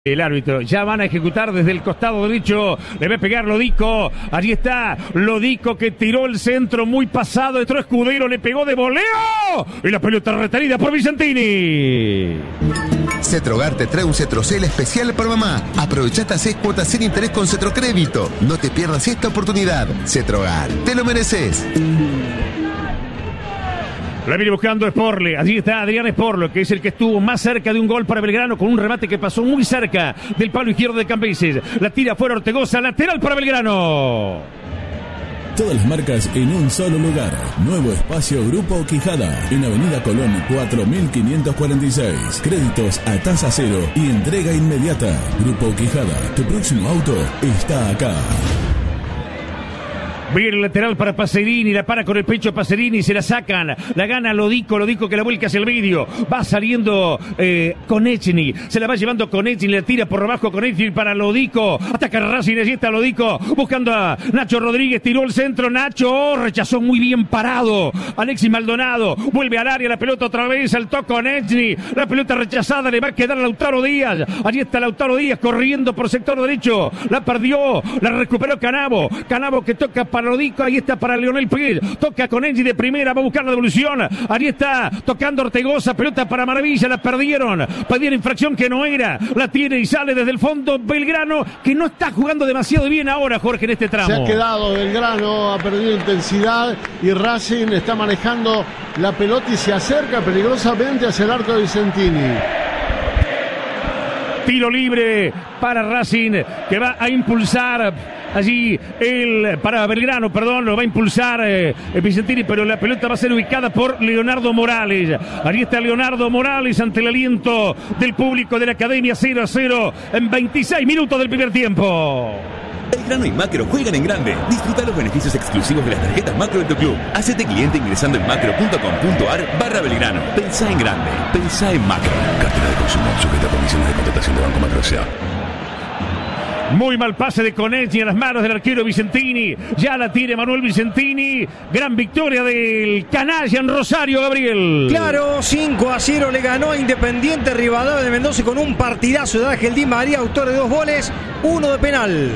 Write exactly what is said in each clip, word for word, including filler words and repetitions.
El árbitro, ya van a ejecutar desde el costado derecho, le va a pegar Lodico, allí está Lodico que tiró el centro muy pasado, entró Escudero, le pegó de voleo y la pelota retenida por Vicentini. Cetrogar te trae un Cetrocel especial para mamá. Aprovechate a seis cuotas sin interés con Cetrocrédito. No te pierdas esta oportunidad. Cetrogar, te lo mereces. La viene buscando Sporle, allí está Adrián Sporle, que es el que estuvo más cerca de un gol para Belgrano, con un remate que pasó muy cerca del palo izquierdo de Cambises. La tira fuera Ortegoza, lateral para Belgrano. Todas las marcas en un solo lugar. Nuevo espacio Grupo Quijada, en Avenida Colón cuatro mil quinientos cuarenta y seis. Créditos a tasa cero y entrega inmediata. Grupo Quijada, tu próximo auto está acá. Viene el lateral para Pacerini, la para con el pecho Pacerini, se la sacan, la gana Lodico, Lodico que la vuelca hacia el medio, va saliendo eh, Konechny, se la va llevando Konechny, la tira por abajo Konechny para Lodico, ataca Racing, allí está Lodico, buscando a Nacho Rodríguez, tiró el centro, Nacho, rechazó muy bien parado, Alexis Maldonado, vuelve al área, la pelota otra vez, saltó Konechny, la pelota rechazada, le va a quedar a Lautaro Díaz, allí está Lautaro Díaz corriendo por sector derecho, la perdió, la recuperó Canavo, Canavo que toca para Lodico, ahí está para Leonel Pérez, toca con Engie de primera, va a buscar la devolución, ahí está tocando Ortegoza, pelota para Maravilla, la perdieron, pedían infracción que no era, la tiene y sale desde el fondo Belgrano, que no está jugando demasiado bien ahora, Jorge, en este tramo. Se ha quedado Belgrano, ha perdido intensidad y Racing está manejando la pelota y se acerca peligrosamente hacia el arco de Vicentini. Tiro libre para Racing, que va a impulsar allí el para Belgrano, perdón, lo va a impulsar eh, Vicentini, pero la pelota va a ser ubicada por Leonardo Morales. Allí está Leonardo Morales ante el aliento del público de la Academia. Cero a cero en veintiséis minutos del primer tiempo. Belgrano y Macro juegan en grande. Disfruta los beneficios exclusivos de las tarjetas Macro de tu club. Hacete cliente ingresando en macro punto com punto ar barra Belgrano. Pensá en grande. Pensá en Macro. Cartera de consumo. Sujeta a condiciones de contratación de Banco Macro S A. Muy mal pase de Konechny a las manos del arquero Vicentini. Ya la tiene Manuel Vicentini. Gran victoria del canalla en Rosario, Gabriel. Claro, cinco a cero le ganó a Independiente Rivadavia de Mendoza con un partidazo de Ángel Di María, autor de dos goles, uno de penal.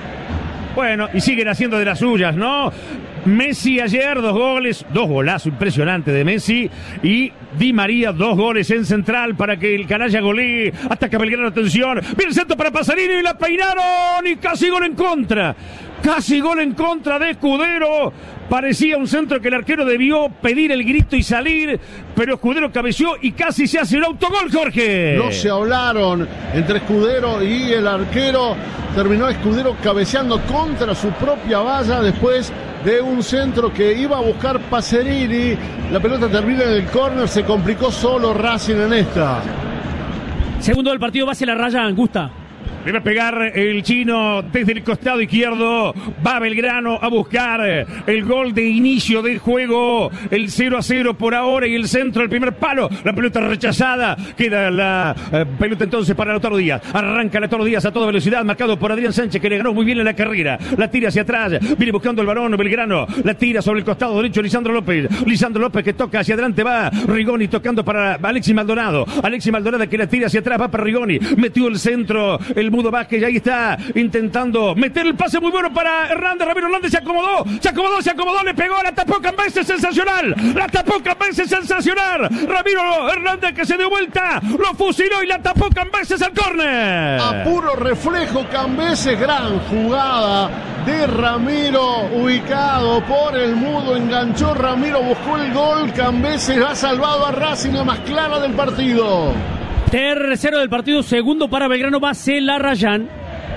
Bueno, y siguen haciendo de las suyas, ¿no? Messi ayer, dos goles, dos golazos impresionantes de Messi, y Di María, dos goles en central para que el canalla golee. Ataca Belgrano, atención, viene el centro para Pacerini y la peinaron y casi gol en contra. Casi gol en contra de Escudero. Parecía un centro que el arquero debió pedir el grito y salir, pero Escudero cabeció y casi se hace un autogol, Jorge. No se hablaron entre Escudero y el arquero. Terminó Escudero cabeceando contra su propia valla después de un centro que iba a buscar Pacerini. La pelota termina en el córner, se complicó solo Racing en esta. Segundo del partido, va hacia la raya Angusta. Le va a pegar el chino desde el costado izquierdo. Va Belgrano a buscar el gol de inicio del juego. El cero a cero por ahora y el centro, el primer palo. La pelota rechazada. Queda la eh, pelota entonces para Lautaro Díaz. Arranca Lautaro Díaz a toda velocidad, marcado por Adrián Sánchez, que le ganó muy bien en la carrera. La tira hacia atrás. Viene buscando el balón Belgrano. La tira sobre el costado derecho Lisandro López. Lisandro López que toca hacia adelante. Va Rigoni tocando para Alexis Maldonado. Alexis Maldonado que la tira hacia atrás. Va para Rigoni. Metió el centro. El Mudo Vázquez ya ahí está intentando meter el pase muy bueno para Hernández. Ramiro Hernández se acomodó, se acomodó, se acomodó, le pegó, la tapó Cambeses, sensacional, la tapó Cambeses, sensacional. Ramiro Hernández que se dio vuelta, lo fusiló y la tapó Cambeses al córner. A puro reflejo Cambeses, gran jugada de Ramiro, ubicado por el Mudo, enganchó Ramiro, buscó el gol, Cambeses ha salvado a Racing, la más clara del partido. Tercero del partido, segundo para Belgrano, va Celarrayán.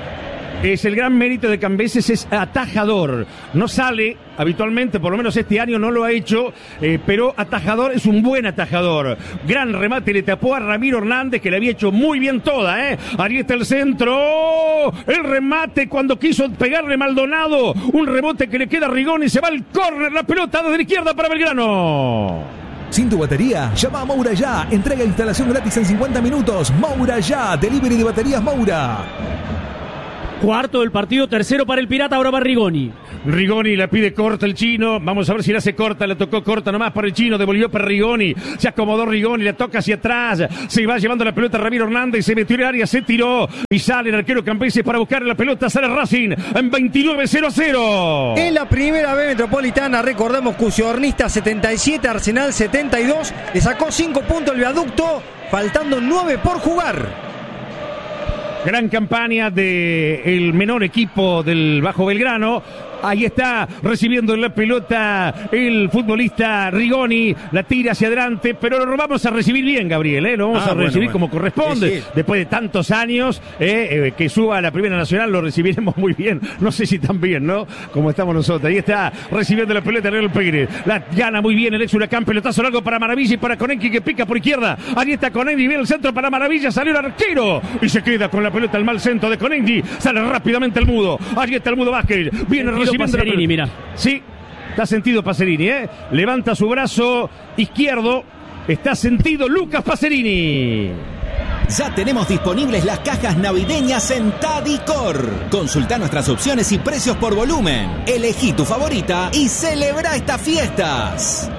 Es el gran mérito de Cambeses, es atajador. No sale habitualmente, por lo menos este año no lo ha hecho, eh, pero atajador, es un buen atajador. Gran remate, le tapó a Ramiro Hernández, que le había hecho muy bien toda, ¿eh? Ahí está el centro, el remate cuando quiso pegarle Maldonado, un rebote que le queda a Rigoni, se va al córner, la pelota desde la izquierda para Belgrano. Sin tu batería, llama a Moura Ya. Entrega e instalación gratis en cincuenta minutos. Moura Ya, delivery de baterías Moura. Cuarto del partido, tercero para el Pirata, ahora va Rigoni. Rigoni la pide corta el chino, vamos a ver si la hace corta, le tocó corta nomás para el chino, devolvió para Rigoni, se acomodó Rigoni, la toca hacia atrás, se va llevando la pelota Ramiro Hernández, se metió en el área, se tiró y sale el arquero Campeses para buscar la pelota, sale Racing en veintinueve cero a cero. En la primera B metropolitana, recordemos, Cuciornista setenta y siete, Arsenal setenta y dos, le sacó cinco puntos el Viaducto, faltando nueve por jugar. Gran campaña del menor equipo del Bajo Belgrano. Ahí está recibiendo la pelota el futbolista Rigoni, la tira hacia adelante, pero lo vamos a recibir bien, Gabriel, ¿eh? Lo vamos ah, a recibir bueno, bueno. como corresponde. Sí, sí. Después de tantos años, eh, eh, que suba a la Primera Nacional, lo recibiremos muy bien. No sé si tan bien, ¿no? Como estamos nosotros. Ahí está recibiendo la pelota Real Pérez. La gana muy bien el ex Huracán, pelotazo largo para Maravilla y para Conenqui que pica por izquierda. Ahí está Conenqui, viene el centro para Maravilla, salió el arquero y se queda con la pelota al mal centro de Conenqui. Sale rápidamente el Mudo. Allí está el Mudo Vázquez. Viene recibiendo Pacerini, mira. Sí, está sentido Pacerini, ¿eh? Levanta su brazo izquierdo. Está sentido Lucas Pacerini. Ya tenemos disponibles las cajas navideñas en Tadicor. Consulta nuestras opciones y precios por volumen. Elegí tu favorita y celebra estas fiestas.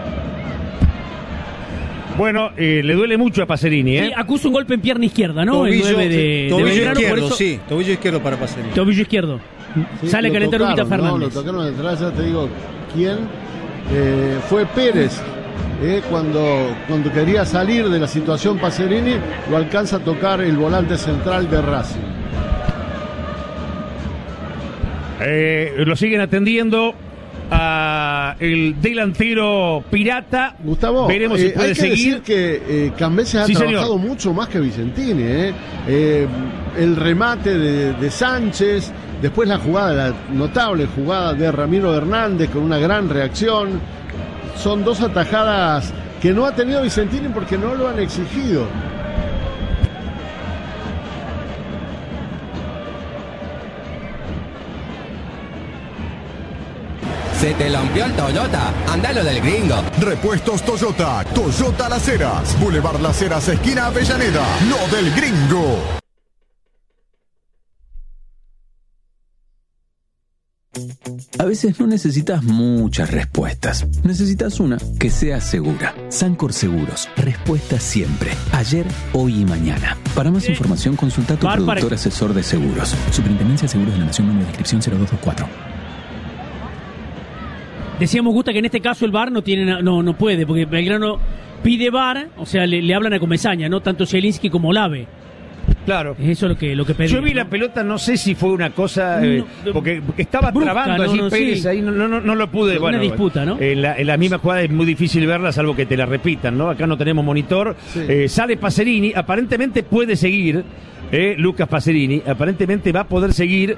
Bueno, eh, le duele mucho a Pacerini, ¿eh? Sí, acusa un golpe en pierna izquierda, ¿no? Tobillo, el nueve de, tobillo de Belgrano, izquierdo, eso... sí. Tobillo izquierdo para Pacerini. Tobillo izquierdo. Sí, sale a calentar Urquita Fernández. No, lo tocaron detrás, ya te digo quién. Eh, fue Pérez. Eh, cuando, cuando quería salir de la situación Pacerini, lo alcanza a tocar el volante central de Racing. Eh, lo siguen atendiendo a el delantero Pirata. Gustavo, veremos eh, si puede hay que seguir. decir que eh, Cambeses ha sí, trabajado señor. mucho más que Vicentini. Eh. Eh, el remate de, de Sánchez, después la jugada, la notable jugada de Ramiro Hernández con una gran reacción. Son dos atajadas que no ha tenido Vicentini porque no lo han exigido. Se te lampió el Toyota, andalo del gringo. Repuestos Toyota, Toyota Las Heras, Boulevard Las Heras, esquina Avellaneda, lo del gringo. A veces no necesitas muchas respuestas. Necesitas una que sea segura. Sancor Seguros. Respuesta siempre. Ayer, hoy y mañana. Para más información, consulta a tu Bar productor para... asesor de seguros. Superintendencia de Seguros de la Nación, número de inscripción cero dos dos cuatro. Decíamos, Gusta, que en este caso el V A R no tiene, no, no puede, porque Belgrano pide V A R, o sea, le, le hablan a Comesaña, ¿no? Tanto Zielinski como Olave. Claro. Eso es lo que, lo que pedí. Yo vi ¿no? la pelota, no sé si fue una cosa, eh, no, porque, porque estaba brusca, trabando no, allí no, Pérez, sí. ahí no, no, no lo pude. Una bueno, disputa, ¿no? En la, en la misma jugada es muy difícil verla, salvo que te la repitan, ¿no? Acá no tenemos monitor. Sí. Eh, sale Pacerini, aparentemente puede seguir, eh, Lucas Pacerini, aparentemente va a poder seguir.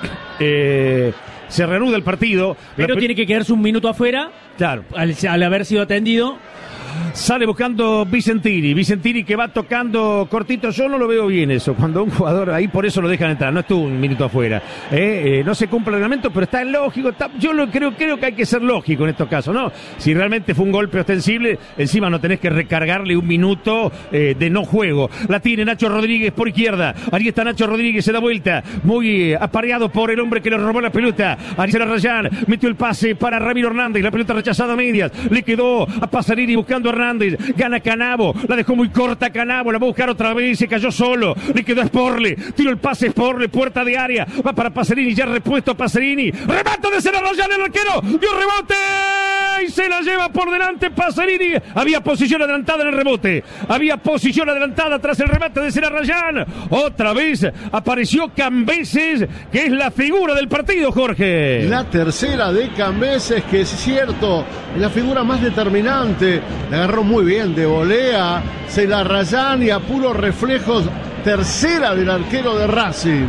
Eh, se reanuda el partido. Pero la... tiene que quedarse un minuto afuera. Claro. Al, al haber sido atendido. Sale buscando Vicentini, Vicentini que va tocando cortito. Yo no lo veo bien eso, cuando un jugador ahí, por eso lo dejan entrar, no estuvo un minuto afuera, eh, eh, no se cumple el reglamento, pero está lógico, está, yo lo creo, creo que hay que ser lógico en estos casos, ¿no? Si realmente fue un golpe ostensible, encima no tenés que recargarle un minuto eh, de no juego. La tiene Nacho Rodríguez por izquierda, ahí está Nacho Rodríguez, se da vuelta, muy eh, apareado por el hombre que le robó la pelota. Ahí se la Rayán, metió el pase para Ramiro Hernández, la pelota rechazada a medias, le quedó a Pasarini buscando a Hernández, gana Canavo, la dejó muy corta Canavo, la va a buscar otra vez, se cayó solo, le quedó a Sporle, tiró el pase Sporle, puerta de área, va para Pacerini, ya repuesto Pacerini, remate de Cera Rayán, el arquero, dio rebote y se la lleva por delante Pacerini. Había posición adelantada en el rebote, había posición adelantada tras el remate de Cera Rayán. Otra vez apareció Cambeses, que es la figura del partido, Jorge. La tercera de Cambeses, que es cierto, es la figura más determinante, la agarró muy bien de volea, se la Rayán y a puros reflejos, tercera del arquero de Racing.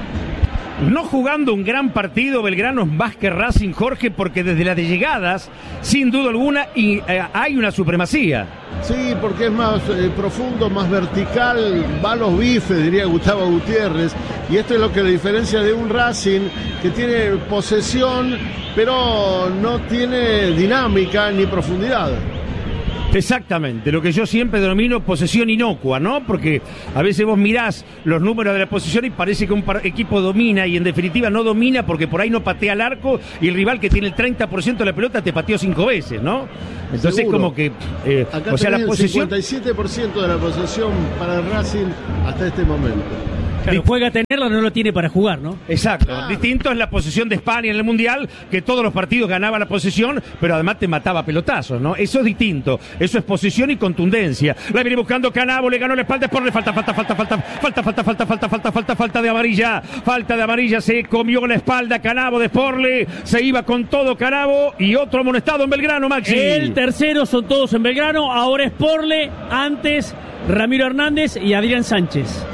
No jugando un gran partido Belgrano más que Racing, Jorge, porque desde las de llegadas, sin duda alguna, y, eh, hay una supremacía. Sí, porque es más eh, profundo, más vertical, va a los bifes, diría Gustavo Gutiérrez, y esto es lo que le diferencia de un Racing que tiene posesión, pero no tiene dinámica ni profundidad. Exactamente, lo que yo siempre denomino posesión inocua, ¿no? Porque a veces vos mirás los números de la posesión y parece que un par- equipo domina y en definitiva no domina porque por ahí no patea al arco y el rival que tiene el treinta por ciento de la pelota te pateó cinco veces, ¿no? Entonces Seguro. como que, eh, Acá o sea, la tenés posesión... el cincuenta y siete por ciento de la posesión para el Racing hasta este momento. Claro, juega a tenerla, no lo tiene para jugar, ¿no? Exacto. Claro. Distinto es la posesión de España en el Mundial, que todos los partidos ganaba la posesión, pero además te mataba pelotazos, ¿no? Eso es distinto. Eso es posesión y contundencia. La viene buscando Canavo, le ganó la espalda, por le falta, falta, falta, falta, falta, falta, falta, falta, falta, falta, falta de amarilla. Falta de amarilla, se comió la espalda Canavo de Sporle, se iba con todo Canavo y otro amonestado en Belgrano, Maxi. El tercero son todos en Belgrano, ahora Sporle, antes Ramiro Hernández y Adrián Sánchez.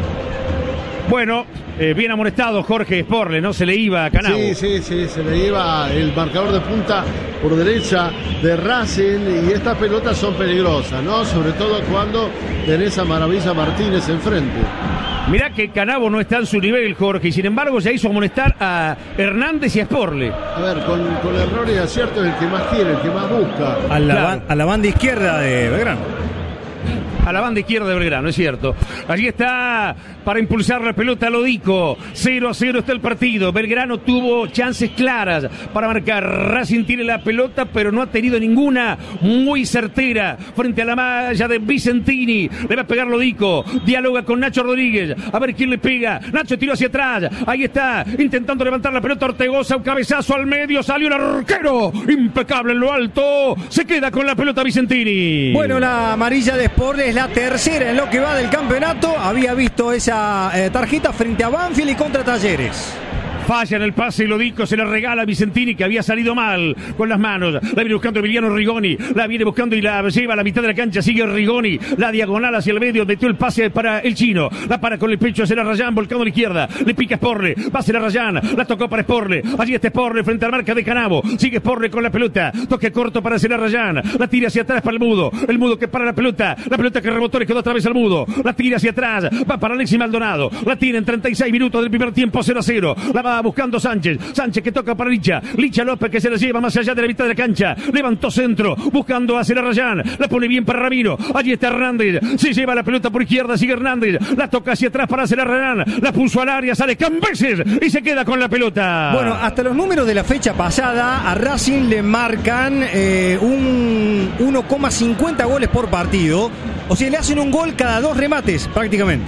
Bueno, eh, bien amonestado Jorge Sporle, ¿no? Se le iba a Canavo. Sí, sí, sí, se le iba el marcador de punta por derecha de Racing y estas pelotas son peligrosas, ¿no? Sobre todo cuando tenés a Maravilla Martínez enfrente. Mirá que Canavo no está en su nivel, Jorge, y sin embargo ya hizo amonestar a Hernández y a Sporle. A ver, con, con error y acierto es el que más quiere, el que más busca. A la, Claro. ban- a la banda izquierda de Belgrano. A la banda izquierda de Belgrano, es cierto. Allí está para impulsar la pelota Lodico. cero a cero está el partido. Belgrano tuvo chances claras para marcar. Racing tiene la pelota, pero no ha tenido ninguna muy certera frente a la malla de Vicentini. Le va a pegar Lodico. Dialoga con Nacho Rodríguez. A ver quién le pega. Nacho tiró hacia atrás. Ahí está, intentando levantar la pelota Ortegoza. Un cabezazo al medio. Salió el arquero. Impecable en lo alto. Se queda con la pelota Vicentini. Bueno, la amarilla de Sport es la tercera en lo que va del campeonato. Había visto esa eh, tarjeta frente a Banfield y contra Talleres. Falla en el pase, Lodico se la regala a Vicentini, que había salido mal con las manos. La viene buscando Emiliano Rigoni, la viene buscando y la lleva a la mitad de la cancha. Sigue Rigoni, la diagonal hacia el medio, metió el pase para el chino. La para con el pecho hacia la Rayán, volcando a la izquierda. Le pica Sporle, va hacia la Rayán, la tocó para Sporle. Allí está Sporle frente a la marca de Canavo. Sigue Sporle con la pelota, toque corto para hacia la Rayán. La tira hacia atrás para el Mudo. El Mudo que para la pelota, la pelota que rebotó le quedó otra vez al Mudo. La tira hacia atrás, va para Alexis Maldonado. La tira en treinta y seis minutos del primer tiempo, cero a cero. La va buscando Sánchez. Sánchez que toca para Licha. Licha López que se la lleva más allá de la mitad de la cancha. Levantó centro, buscando hacia la Rayán. La pone bien para Ramiro. Allí está Hernández. Se lleva la pelota por izquierda. Sigue Hernández. La toca hacia atrás para hacer la Rayán. La puso al área. Sale Cambeses y se queda con la pelota. Bueno, hasta los números de la fecha pasada a Racing le marcan eh, un uno coma cincuenta goles por partido. O sea, le hacen un gol cada dos remates prácticamente.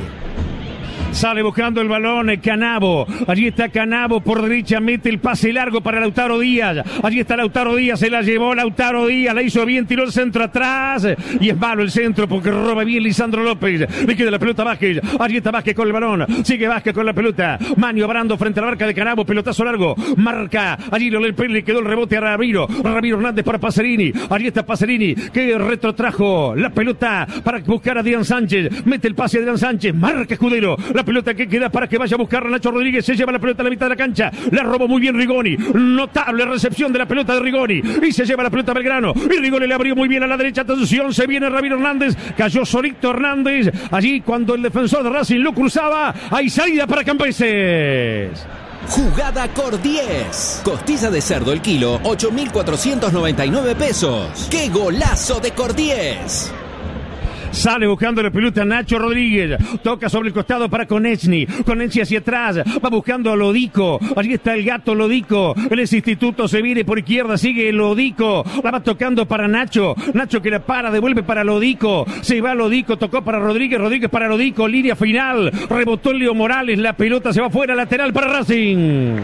Sale buscando el balón Canavo. Allí está Canavo por derecha. Mete el pase largo para Lautaro Díaz. Allí está Lautaro Díaz. Se la llevó Lautaro Díaz. La hizo bien. Tiró el centro atrás. Y es malo el centro porque roba bien Lisandro López. Le queda la pelota a Vázquez. Allí está Vázquez con el balón. Sigue Vázquez con la pelota. Maniobrando frente a la marca de Canavo. Pelotazo largo. Marca. Allí Lolel Pérez le quedó el rebote a Ramiro. Ramiro Hernández para Pacerini. Allí está Pacerini que retrotrajo la pelota para buscar a Adrián Sánchez. Mete el pase a Adrián Sánchez. Marca Escudero. La pelota que queda para que vaya a buscar a Nacho Rodríguez. Se lleva la pelota a la mitad de la cancha. La robó muy bien Rigoni. Notable recepción de la pelota de Rigoni. Y se lleva la pelota a Belgrano. Y Rigoni le abrió muy bien a la derecha. Atención, se viene Ramiro Hernández. Cayó solito Hernández. Allí cuando el defensor de Racing lo cruzaba. Hay salida para Cambeses. Jugada Cor diez. Costilla de cerdo el kilo, ocho mil cuatrocientos noventa y nueve pesos. ¡Qué golazo de Cor diez! Sale buscando la pelota Nacho Rodríguez. Toca sobre el costado para Konechny. Konechny hacia atrás. Va buscando a Lodico. Allí está el gato Lodico. El instituto se viene por izquierda. Sigue Lodico. La va tocando para Nacho. Nacho que la para. Devuelve para Lodico. Se va Lodico. Tocó para Rodríguez. Rodríguez para Lodico. Línea final. Rebotó Leo Morales. La pelota se va fuera. Lateral para Racing.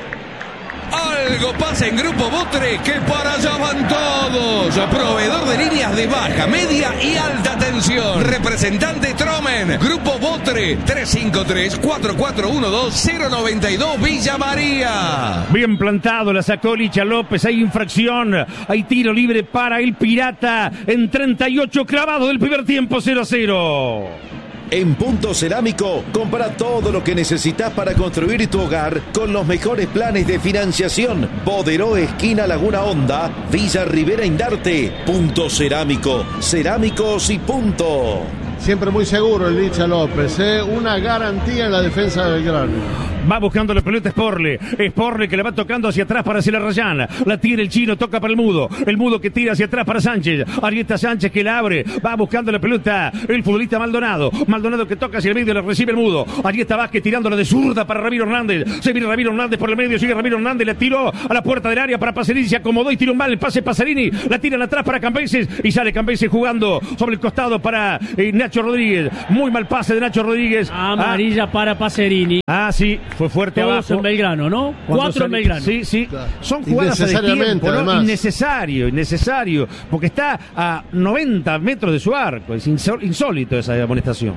Algo pasa en Grupo Botre, que para allá van todos. Proveedor de líneas de baja, media y alta tensión. Representante Tromen. Grupo Botre, tres cinco tres, cuatro cuatro uno dos, cero nueve dos, Villa María. Bien plantado, la sacó Licha López. Hay infracción. Hay tiro libre para el Pirata. En treinta y ocho clavado del primer tiempo, cero a cero. En Punto Cerámico, compra todo lo que necesitas para construir tu hogar con los mejores planes de financiación. Boderó, esquina Laguna Honda, Villa Rivera Indarte. Punto Cerámico, cerámicos y punto. Siempre muy seguro el Licha López, ¿eh? Una garantía en la defensa de Belgrano. Va buscando la pelota Sporle. Sporle que le va tocando hacia atrás para hacer la Rayán. La tira el chino, toca para el mudo. El mudo que tira hacia atrás para Sánchez. Ahí está Sánchez que la abre. Va buscando la pelota el futbolista Maldonado. Maldonado que toca hacia el medio, le recibe el mudo. Allí está Vázquez tirándola de zurda para Ramiro Hernández. Se viene Ramiro Hernández por el medio. Sigue Ramiro Hernández. Le tiró a la puerta del área para Pacerini. Se acomodó y tiró un mal el pase Pacerini. La tiran atrás para Cambeses. Y sale Cambeses jugando sobre el costado para eh, Nacho Rodríguez. Muy mal pase de Nacho Rodríguez. Amarilla ah. para Pacerini. Ah, sí. Fue fuerte Todos abajo. en Belgrano, ¿no? Cuatro sale, en Belgrano. Sí, sí. Claro. Son jugadas de tiempo, ¿no? Innecesario, innecesario. Porque está a noventa metros de su arco. Es insólito esa amonestación.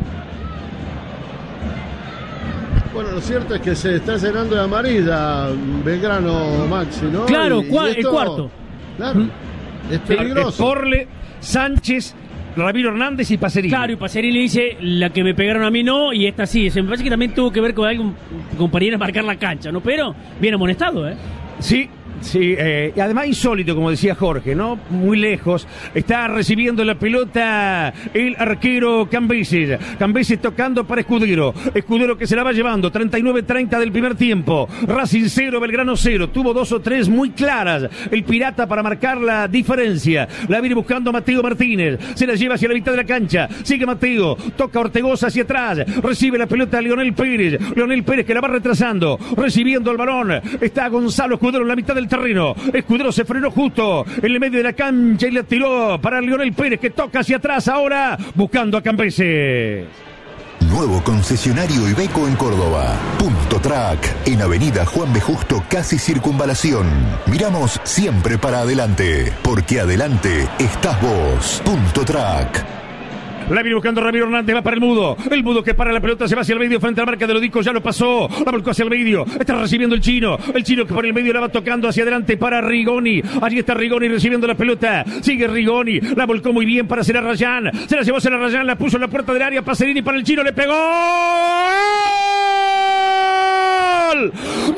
Bueno, lo cierto es que se está llenando de amarilla Belgrano, Maxi, ¿no? Claro, y, cua- y esto, el cuarto. Claro, ¿Mm? es peligroso. Porle, Sánchez, Ramiro Hernández y Pacerini. Claro, y Pacerini dice, la que me pegaron a mí no, y esta sí. Se me parece que también tuvo que ver con algo, con para ir a marcar la cancha, ¿no? Pero bien amonestado, ¿eh? Sí. Sí, eh, y además insólito, como decía Jorge, ¿no? Muy lejos. Está recibiendo la pelota el arquero Cambeses. Cambeses tocando para Escudero. Escudero que se la va llevando. treinta y nueve treinta del primer tiempo. Racing cero, Belgrano cero. Tuvo dos o tres muy claras. El Pirata para marcar la diferencia. La viene buscando Mateo Martínez. Se la lleva hacia la mitad de la cancha. Sigue Mateo. Toca Ortegoza hacia atrás. Recibe la pelota a Leonel Pérez. Leonel Pérez que la va retrasando. Recibiendo el balón. Está Gonzalo Escudero en la mitad del terreno. Escudero se frenó justo en el medio de la cancha y la tiró para Leonel Pérez que toca hacia atrás ahora buscando a Cambeses. Nuevo concesionario Iveco en Córdoba. Punto Track, en Avenida Juan B. Justo, casi Circunvalación. Miramos siempre para adelante, porque adelante estás vos. Punto Track. La viene buscando Ramiro Hernández, va para el mudo. El mudo que para la pelota, se va hacia el medio frente a la marca de Lodico, ya lo pasó. La volcó hacia el medio. Está recibiendo el chino. El chino que por el medio la va tocando hacia adelante para Rigoni. Allí está Rigoni recibiendo la pelota. Sigue Rigoni. La volcó muy bien para Sera Rayán. Se la llevó Sera Rayán, la puso en la puerta del área. Pacerini para el chino, le pegó. ¡Gol! ¡Gol!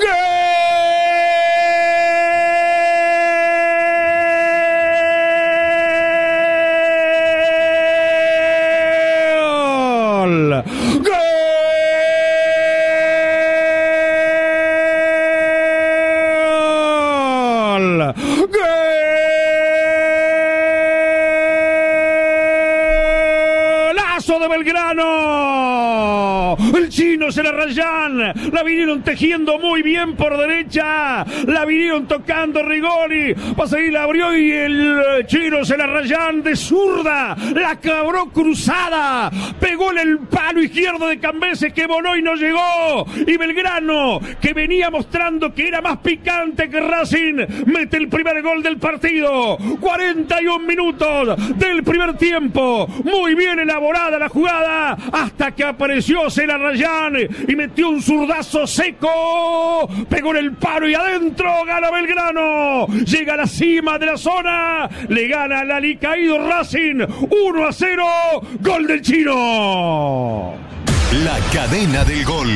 De Belgrano, el chino Sera Rayán, la vinieron tejiendo muy bien por derecha, la vinieron tocando Rigoni, Pacerini la abrió y el chino Sera Rayán de zurda, la cabró cruzada, pegó en el palo izquierdo de Cambeses que voló y no llegó, y Belgrano, que venía mostrando que era más picante que Racing, mete el primer gol del partido, cuarenta y un minutos del primer tiempo, muy bien elaborada la jugada hasta que apareció Sera Rayán y metió un zurdazo seco, pegó en el palo y adentro, gana Belgrano, llega a la cima de la zona, le gana al alicaído Racing uno a cero, gol del chino. La cadena del gol.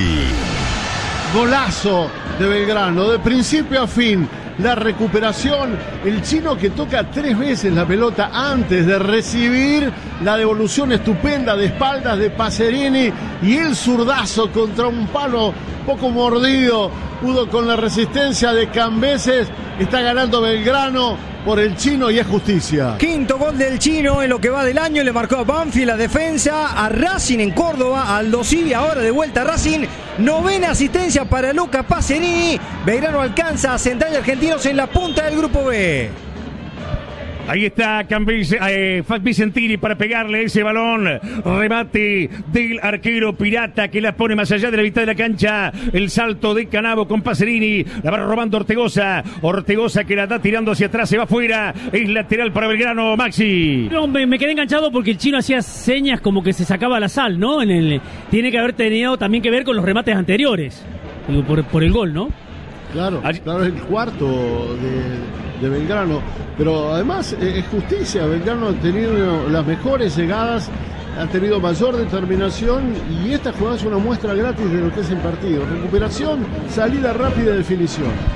Golazo de Belgrano, de principio a fin. La recuperación, el chino que toca tres veces la pelota antes de recibir la devolución estupenda de espaldas de Pacerini y el zurdazo contra un palo poco mordido, pudo con la resistencia de Cambeses. Está ganando Belgrano por el chino y es justicia. Quinto gol del chino en lo que va del año, le marcó a Banfield la defensa, a Racing en Córdoba, Aldo Civi ahora de vuelta a Racing, novena asistencia para Luca Pacerini. Belgrano alcanza a Central Argentinos en la punta del grupo B. Ahí está Cambeses, eh, Vicentini para pegarle ese balón. Remate del arquero Pirata que la pone más allá de la mitad de la cancha. El salto de Canavo con Pacerini. La va robando Ortegoza. Ortegoza que la da tirando hacia atrás, se va afuera. Es lateral para Belgrano, Maxi. No, me, me quedé enganchado porque el chino hacía señas como que se sacaba la sal, ¿no? En el, tiene que haber tenido también que ver con los remates anteriores. Digo, por, por el gol, ¿no? Claro, claro, es el cuarto de, de Belgrano, pero además eh, es justicia. Belgrano ha tenido las mejores llegadas, ha tenido mayor determinación y esta jugada es una muestra gratis de lo que es el partido. Recuperación, salida rápida, definición.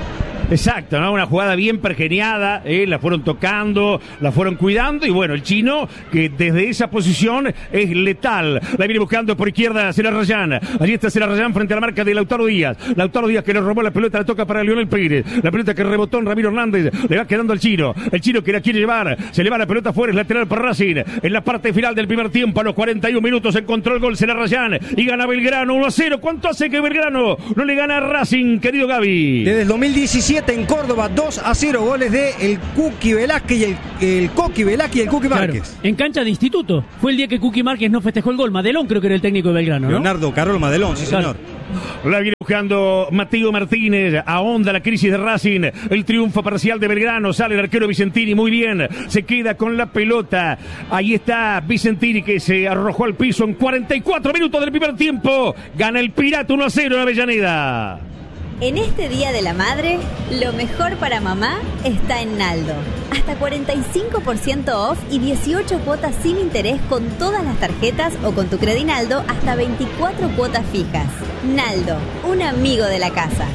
Exacto, ¿no? Una jugada bien pergeniada, eh, la fueron tocando, la fueron cuidando y bueno, el chino que desde esa posición es letal. La viene buscando por izquierda Celarrayán. Allí está Celarrayán frente a la marca de Lautaro Díaz. Lautaro Díaz que le robó la pelota, la toca para Lionel Pérez. La pelota que rebotó en Ramiro Hernández, le va quedando al chino. El chino que la quiere llevar, se le va la pelota fuera, es lateral para Racing. En la parte final del primer tiempo, a los cuarenta y un minutos, encontró el gol Celarrayán y gana Belgrano uno a cero. ¿Cuánto hace que Belgrano no le gana a Racing, querido Gaby? Desde el dos mil diecisiete en Córdoba, dos a cero, goles de el Cuqui Velázquez y el, el Coqui Velázquez y el Cuqui Márquez. Claro. En cancha de instituto. Fue el día que Cuqui Márquez no festejó el gol. Madelón creo que era el técnico de Belgrano, ¿no? Leonardo Carol Madelón, sí, claro. señor. La viene buscando Mateo Martínez, ahonda la crisis de Racing, el triunfo parcial de Belgrano, sale el arquero Vicentini, muy bien, se queda con la pelota, ahí está Vicentini que se arrojó al piso en cuarenta y cuatro minutos del primer tiempo, gana el Pirata uno a cero en Avellaneda. En este Día de la Madre, lo mejor para mamá está en Naldo. Hasta cuarenta y cinco por ciento off y dieciocho cuotas sin interés con todas las tarjetas o con tu Credinaldo hasta veinticuatro cuotas fijas. Naldo, un amigo de la casa.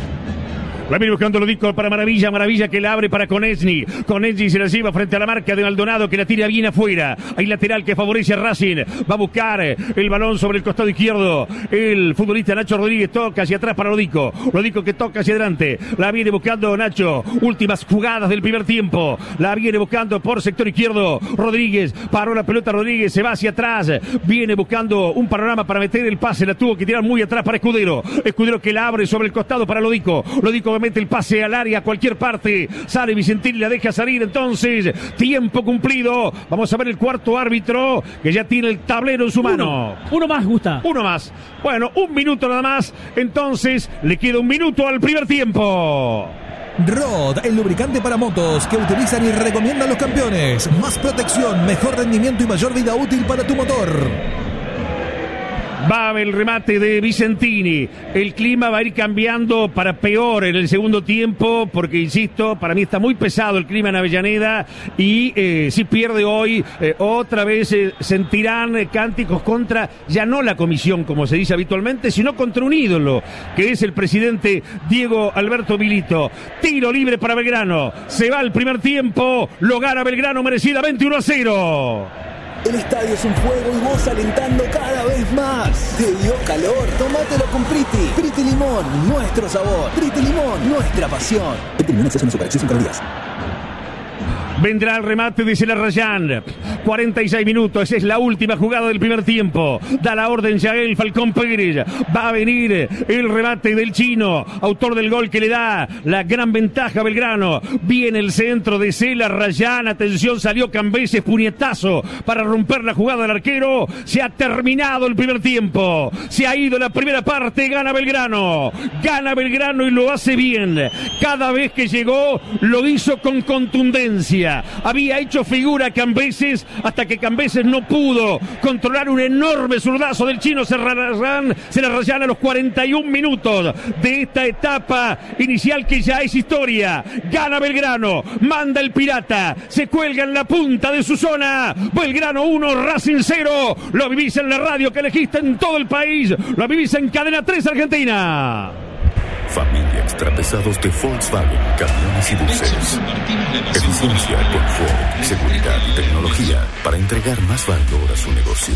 La viene buscando Lodico para Maravilla, Maravilla que la abre para Konechny. Konechny se la lleva frente a la marca de Maldonado que la tira bien afuera. Hay lateral que favorece a Racing. Va a buscar el balón sobre el costado izquierdo. El futbolista Nacho Rodríguez toca hacia atrás para Lodico. Lodico que toca hacia adelante. La viene buscando Nacho. Últimas jugadas del primer tiempo. La viene buscando por sector izquierdo. Rodríguez paró la pelota. Rodríguez se va hacia atrás. Viene buscando un panorama para meter el pase. La tuvo que tirar muy atrás para Escudero. Escudero que la abre sobre el costado para Lodico. Lodico mete el pase al área a cualquier parte, sale Vicentini, la deja salir, entonces tiempo cumplido. Vamos a ver el cuarto árbitro que ya tiene el tablero en su uno, mano. Uno más, Gusta. Uno más. Bueno, un minuto nada más, entonces le queda un minuto al primer tiempo. Rod, el lubricante para motos que utilizan y recomiendan los campeones. Más protección, mejor rendimiento y mayor vida útil para tu motor. Va el remate de Vicentini. El clima va a ir cambiando para peor en el segundo tiempo, porque insisto, para mí está muy pesado el clima en Avellaneda y eh, si pierde hoy, eh, otra vez eh, sentirán eh, cánticos contra, ya no la comisión como se dice habitualmente, sino contra un ídolo, que es el presidente Diego Alberto Milito. Tiro libre para Belgrano. Se va el primer tiempo, lo gana Belgrano merecidamente uno a cero. El estadio es un fuego y vos alentando cada vez más. ¿Te dio calor? Tómatelo con Priti. Priti Limón, nuestro sabor. Priti Limón, nuestra pasión. Priti Limón, exceso en azúcar, exceso en calorías. Vendrá el remate de Celarrayán. cuarenta y seis minutos. Esa es la última jugada del primer tiempo. Da la orden Yael Falcón Pérez. Va a venir el remate del chino, autor del gol que le da la gran ventaja a Belgrano. Viene el centro de Celarrayán. Atención, salió Cambeses, puñetazo para romper la jugada del arquero. Se ha terminado el primer tiempo. Se ha ido la primera parte. Gana Belgrano. Gana Belgrano y lo hace bien. Cada vez que llegó, lo hizo con contundencia. Había hecho figura Cambeses hasta que Cambeses no pudo controlar un enorme zurdazo del chino Celarrayán, Celarrayán a los cuarenta y un minutos de esta etapa inicial que ya es historia. Gana Belgrano, manda el Pirata, se cuelga en la punta de su zona. Belgrano uno, Racing cero. Lo vivís en la radio que elegiste en todo el país. Lo vivís en Cadena tres Argentina. Familia Extra Pesados de Volkswagen, camiones y buses. Eficiencia, confort, seguridad y tecnología para entregar más valor a su negocio.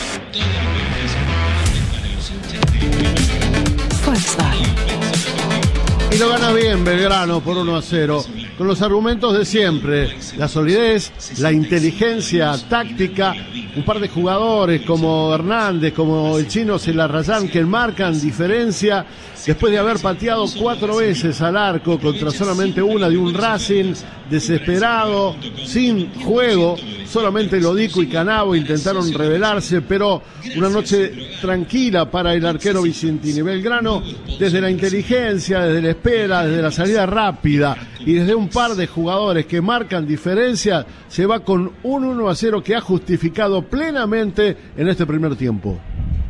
Volkswagen. Y lo gana bien Belgrano por uno a cero, con los argumentos de siempre, la solidez, la inteligencia táctica, un par de jugadores como Hernández, como el chino Celarrayán, que marcan diferencia después de haber pateado cuatro veces al arco contra solamente una de un Racing desesperado, sin juego. Solamente Lodico y Canavo intentaron rebelarse, pero una noche tranquila para el arquero Vicentini. Belgrano, desde la inteligencia, desde la espera, desde la salida rápida y desde un par de jugadores que marcan diferencia, se va con un uno a cero que ha justificado plenamente en este primer tiempo.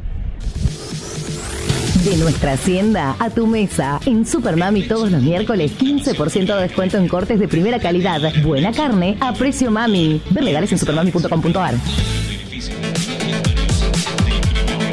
De nuestra hacienda a tu mesa. En Supermami todos los miércoles quince por ciento de descuento en cortes de primera calidad. Buena carne a precio mami. Ver legales en supermami punto com punto ar.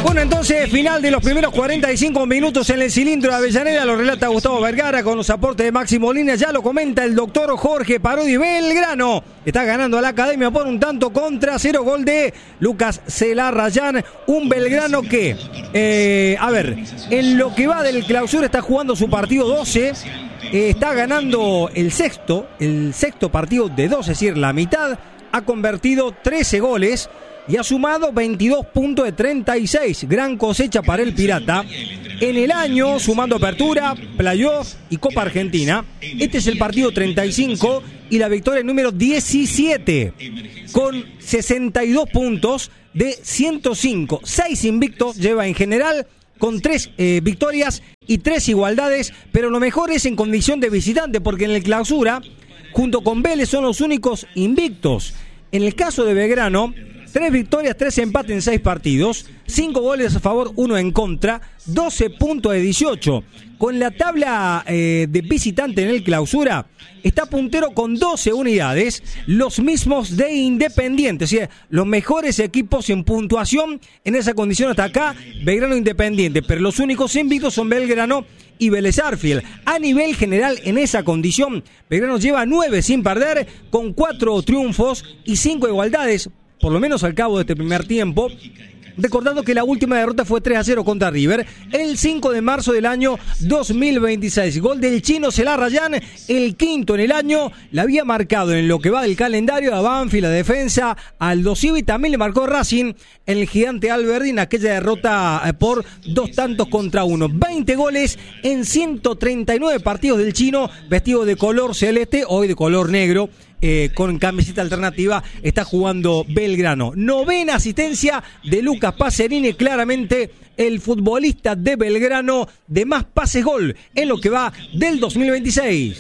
Bueno, entonces, final de los primeros cuarenta y cinco minutos en el cilindro de Avellaneda, lo relata Gustavo Vergara con los aportes de Máximo Línea, ya lo comenta el doctor Jorge Parodi. Belgrano está ganando a la Academia por un tanto contra cero, gol de Lucas Celarrayán, un Belgrano que, eh, a ver, en lo que va del clausura está jugando su partido doce, eh, está ganando el sexto, el sexto partido de doce, es decir, la mitad, ha convertido trece goles, y ha sumado veintidós puntos de treinta y seis. Gran cosecha para el Pirata. En el año, sumando apertura, playoff y Copa Argentina. Este es el partido treinta y cinco y la victoria número diecisiete. Con sesenta y dos puntos de ciento cinco. seis invictos lleva en general, con tres eh, victorias y tres igualdades. Pero lo mejor es en condición de visitante, porque en el clausura, junto con Vélez, son los únicos invictos. En el caso de Belgrano, tres victorias, tres empates en seis partidos, cinco goles a favor, uno en contra, doce puntos de dieciocho. Con la tabla eh, de visitante en el clausura, está puntero con doce unidades, los mismos de Independiente. O sea, los mejores equipos en puntuación en esa condición hasta acá, Belgrano Independiente. Pero los únicos invictos son Belgrano y Vélez Sarsfield. A nivel general, en esa condición, Belgrano lleva nueve sin perder, con cuatro triunfos y cinco igualdades, por lo menos al cabo de este primer tiempo. Recordando que la última derrota fue tres a cero contra River el cinco de marzo del año dos mil veintiséis. Gol del chino Celarrayán, el quinto en el año. La había marcado en lo que va del calendario a Banfield, la defensa, Aldo Civi. También le marcó Racing en el gigante Alberdi en aquella derrota por dos tantos contra uno. veinte goles en ciento treinta y nueve partidos del chino, vestido de color celeste, hoy de color negro. Eh, con camiseta alternativa está jugando Belgrano. Novena asistencia de Lucas Pacerini, claramente el futbolista de Belgrano de más pases gol en lo que va del dos mil veintiséis.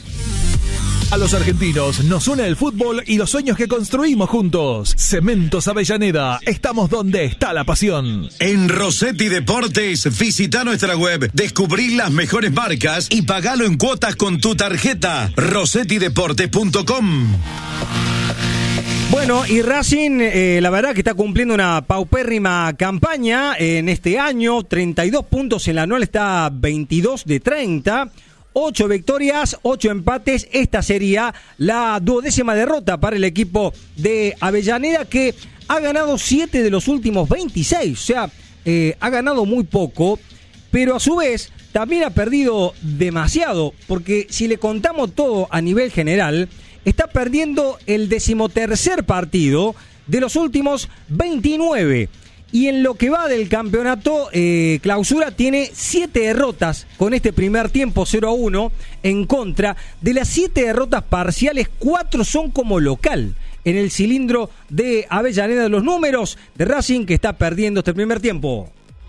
A los argentinos nos une el fútbol y los sueños que construimos juntos. Cementos Avellaneda, estamos donde está la pasión. En Rossetti Deportes, visita nuestra web, descubrí las mejores marcas y pagalo en cuotas con tu tarjeta. rossetti deportes punto com. Bueno, y Racing, eh, la verdad que está cumpliendo una paupérrima campaña en este año. treinta y dos puntos en la anual, está veintidós de treinta. ocho victorias, ocho empates. Esta sería la duodécima derrota para el equipo de Avellaneda, que ha ganado siete de los últimos veintiséis. O sea, eh, ha ganado muy poco, pero a su vez también ha perdido demasiado, porque si le contamos todo a nivel general, está perdiendo el decimotercer partido de los últimos veintinueve. Y en lo que va del campeonato, eh, clausura tiene siete derrotas con este primer tiempo, cero a uno en contra. De las siete derrotas parciales, cuatro son como local en el cilindro de Avellaneda. De los números de Racing, que está perdiendo este primer tiempo.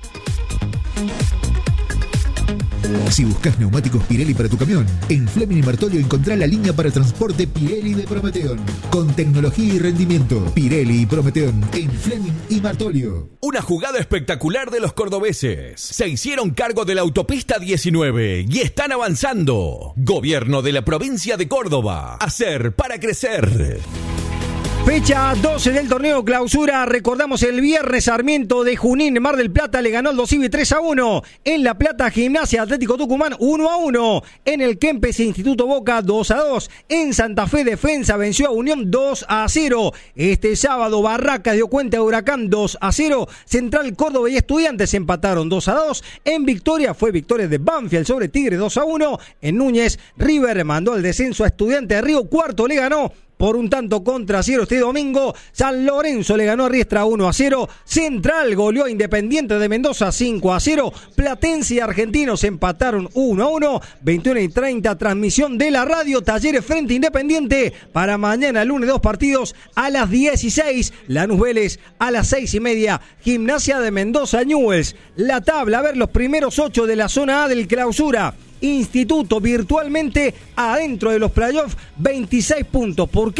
Si buscas neumáticos Pirelli para tu camión, en Fleming y Martolio encontrá la línea para transporte Pirelli de Prometeon. Con tecnología y rendimiento, Pirelli y Prometeon en Fleming y Martolio. Una jugada espectacular de los cordobeses. Se hicieron cargo de la autopista diecinueve y están avanzando. Gobierno de la provincia de Córdoba. Hacer para crecer. Fecha doce del torneo clausura. Recordamos el viernes, Sarmiento de Junín, Mar del Plata, le ganó al Dosivi tres a uno. En La Plata, Gimnasia Atlético Tucumán uno a uno. En el Kempes, Instituto Boca dos a dos. En Santa Fe, Defensa venció a Unión dos a cero. Este sábado, Barracas dio cuenta de Huracán dos a cero. Central Córdoba y Estudiantes empataron dos a dos. En Victoria fue victoria de Banfield sobre Tigre dos a uno. En Núñez, River mandó al descenso a Estudiantes de Río Cuarto, le ganó por un tanto contra cero este domingo. San Lorenzo le ganó a Riestra uno a cero. Central goleó a Independiente de Mendoza cinco a cero. Platense y Argentinos empataron uno a uno. veintiuno y treinta, transmisión de la radio. Talleres frente a Independiente. Para mañana, lunes, dos partidos a las dieciséis. Lanús Vélez a las seis y media. Gimnasia de Mendoza, Newell's. La tabla, a ver los primeros ocho de la zona A del clausura. Instituto virtualmente adentro de los playoffs, veintiséis puntos. ¿Por qué?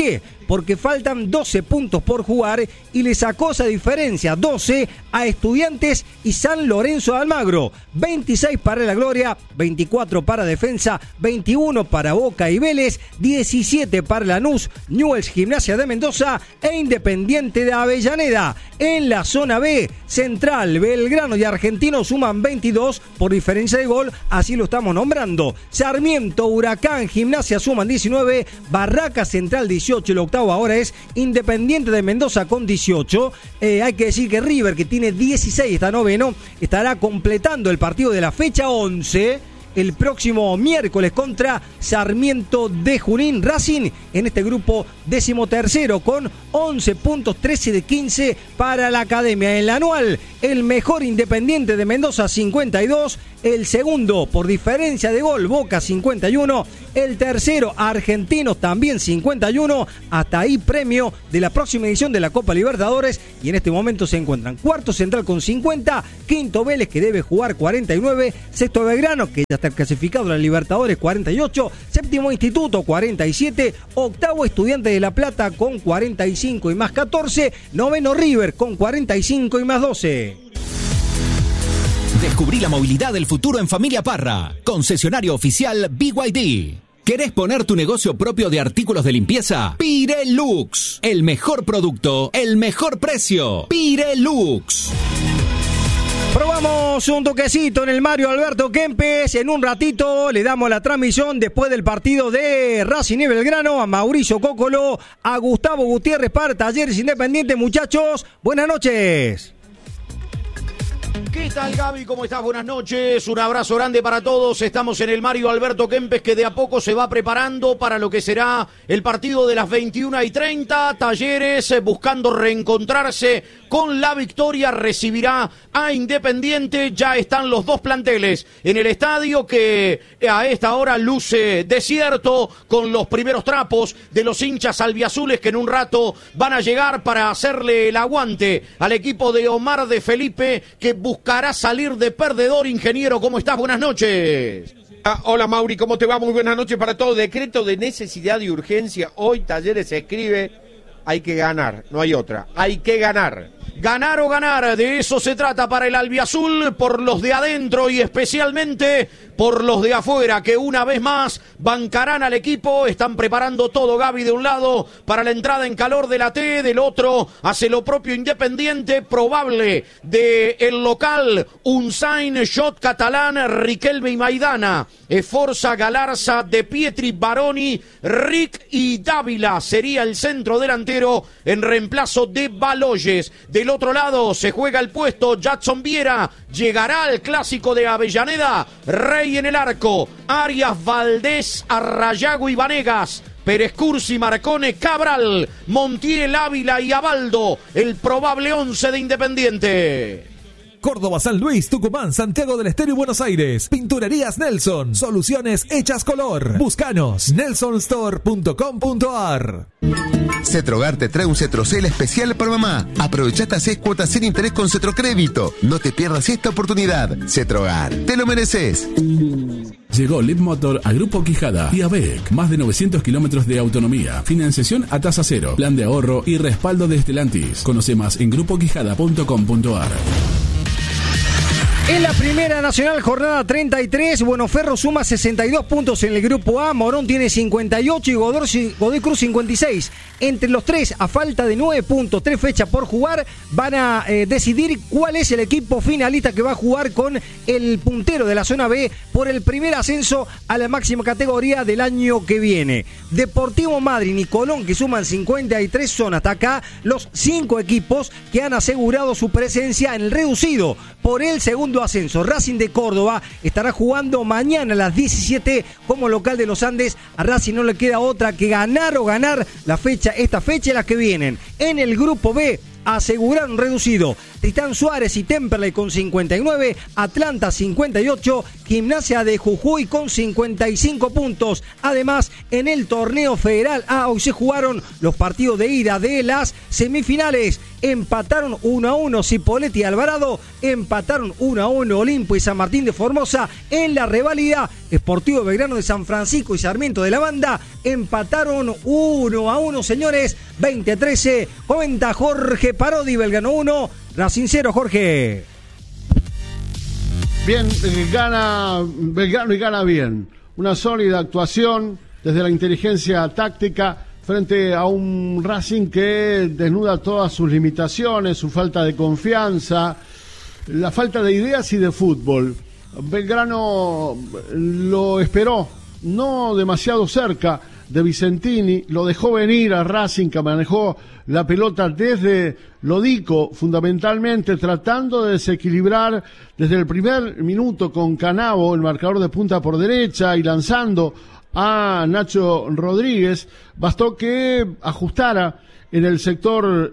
porque faltan doce puntos por jugar y le sacó esa diferencia, doce a Estudiantes y San Lorenzo de Almagro. veintiséis para La Gloria, veinticuatro para Defensa, veintiuno para Boca y Vélez, diecisiete para Lanús, Newell's, Gimnasia de Mendoza e Independiente de Avellaneda. En la zona B, Central, Belgrano y Argentino suman veintidós por diferencia de gol, así lo estamos nombrando. Sarmiento, Huracán, Gimnasia suman diecinueve, Barracas Central dieciocho, el octavo ahora es Independiente de Mendoza con dieciocho. Eh, hay que decir que River, que tiene dieciséis, está noveno, estará completando el partido de la fecha once el próximo miércoles contra Sarmiento de Junín. Racing en este grupo decimotercero con once puntos, trece de quince para la academia. En la anual, el mejor Independiente de Mendoza cincuenta y dos, el segundo por diferencia de gol Boca cincuenta y uno, el tercero Argentinos también cincuenta y uno. Hasta ahí premio de la próxima edición de la Copa Libertadores, y en este momento se encuentran cuarto Central con cincuenta, quinto Vélez que debe jugar cuarenta y nueve, sexto Belgrano que ya está clasificado a la Libertadores cuarenta y ocho, séptimo Instituto cuarenta y siete, octavo Estudiantes de La Plata con cuarenta y cinco y más catorce, noveno River con cuarenta y cinco y más doce. Descubrí la movilidad del futuro en Familia Parra, concesionario oficial B Y D. ¿Querés poner tu negocio propio de artículos de limpieza? Pirelux, el mejor producto, el mejor precio. Pirelux. Probamos un toquecito en el Mario Alberto Kempes. En un ratito le damos la transmisión después del partido de Racing y Belgrano a Mauricio Cócolo, a Gustavo Gutiérrez para Talleres Independiente. Muchachos, buenas noches. ¿Qué tal, Gaby? ¿Cómo estás? Buenas noches. Un abrazo grande para todos. Estamos en el Mario Alberto Kempes, que de a poco se va preparando para lo que será el partido de las veintiuna y treinta. Talleres, buscando reencontrarse con la victoria, recibirá a Independiente. Ya están los dos planteles en el estadio, que a esta hora luce desierto, con los primeros trapos de los hinchas albiazules que en un rato van a llegar para hacerle el aguante al equipo de Omar de Felipe, que buscará salir de perdedor. Ingeniero, ¿cómo estás? Buenas noches. Ah, hola Mauri, ¿cómo te va? Muy buenas noches para todos. Decreto de necesidad y urgencia. Hoy Talleres se escribe, hay que ganar, no hay otra, hay que ganar. Ganar o ganar, de eso se trata para el albiazul, por los de adentro y especialmente por los de afuera, que una vez más bancarán al equipo. Están preparando todo, Gaby, de un lado para la entrada en calor de la T, del otro hace lo propio Independiente, probable de el local, Unzain, Shot Catalán, Riquelme y Maidana, Esforza, Galarza, De Pietri, Baroni, Rick y Dávila sería el centro delantero en reemplazo de Baloyes. Del otro lado se juega el puesto Jackson Viera, llegará al clásico de Avellaneda, Rey en el arco, Arias, Valdés, Arrayago y Vanegas, Pérez Cursi, Marcone, Cabral, Montiel, Ávila y Abaldo, el probable once de Independiente. Córdoba, San Luis, Tucumán, Santiago del Estero y Buenos Aires. Pinturerías Nelson. Soluciones hechas color. Búscanos. nelson store punto com punto a r. Cetrogar te trae un Cetrocel especial para mamá. Aprovecha hasta seis cuotas sin interés con Cetrocrédito. No te pierdas esta oportunidad. Cetrogar, te lo mereces. Llegó Leap Motor a Grupo Quijada y a B E C. Más de novecientos kilómetros de autonomía, financiación a tasa cero, plan de ahorro y respaldo de Stellantis. Conoce más en grupo quijada punto com punto a r. En la Primera Nacional, jornada treinta y tres, Buenoferro suma sesenta y dos puntos en el grupo A, Morón tiene cincuenta y ocho y Godoy, Godoy Cruz cincuenta y seis. Entre los tres, a falta de nueve puntos, tres fechas por jugar, van a eh, decidir cuál es el equipo finalista que va a jugar con el puntero de la zona B por el primer ascenso a la máxima categoría del año que viene. Deportivo Madryn y Colón, que suman cincuenta y tres, son hasta acá los cinco equipos que han asegurado su presencia en el reducido por el segundo ascenso. Racing de Córdoba estará jugando mañana a las diecisiete como local de los Andes. A Racing no le queda otra que ganar o ganar la fecha, esta fecha y las que vienen. En el grupo B aseguraron reducido Tristán Suárez y Temperley con cincuenta y nueve, Atlanta cincuenta y ocho Gimnasia de Jujuy con cincuenta y cinco puntos. Además, en el torneo federal A hoy se jugaron los partidos de ida de las semifinales. Empataron uno a uno Cipolletti y Alvarado, empataron uno a uno Olimpo y San Martín de Formosa. En la reválida, Sportivo Belgrano de San Francisco y Sarmiento de la Banda empataron uno a uno, señores. veinte a trece, comenta Jorge Parodi. Belgrano uno, Racing cero, Jorge. Bien, eh, gana Belgrano y gana bien. Una sólida actuación desde la inteligencia táctica frente a un Racing que desnuda todas sus limitaciones, su falta de confianza, la falta de ideas y de fútbol. Belgrano lo esperó, no demasiado cerca de Vicentini, lo dejó venir a Racing, que manejó la pelota desde Lodico, fundamentalmente tratando de desequilibrar desde el primer minuto con Canavo, el marcador de punta por derecha, y lanzando a Nacho Rodríguez. Bastó que ajustara en el sector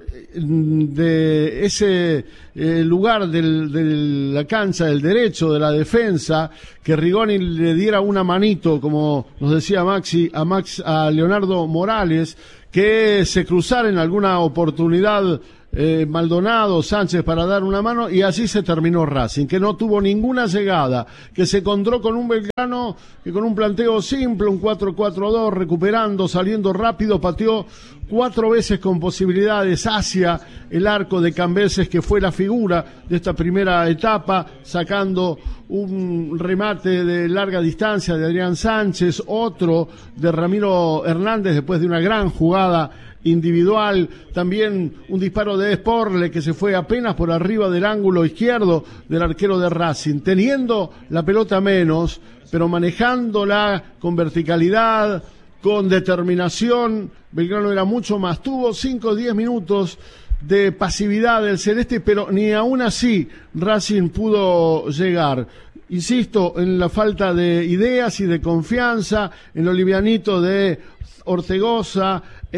de ese eh, lugar del, de la cancha, del derecho, de la defensa, que Rigoni le diera una manito, como nos decía Maxi, a, Max, a Leonardo Morales, que se cruzara en alguna oportunidad Eh, Maldonado, Sánchez para dar una mano, y así se terminó Racing, que no tuvo ninguna llegada, que se encontró con un Belgrano que con un planteo simple, un cuatro cuatro dos, recuperando, saliendo rápido, pateó cuatro veces con posibilidades hacia el arco de Cambeses, que fue la figura de esta primera etapa, sacando un remate de larga distancia de Adrián Sánchez, otro de Ramiro Hernández después de una gran jugada individual, también un disparo de Sporle que se fue apenas por arriba del ángulo izquierdo del arquero de Racing, teniendo la pelota menos, pero manejándola con verticalidad, con determinación. Belgrano era mucho más, tuvo cinco o diez minutos de pasividad del celeste, pero ni aún así Racing pudo llegar. Insisto en la falta de ideas y de confianza, en lo livianito de Ortegoza,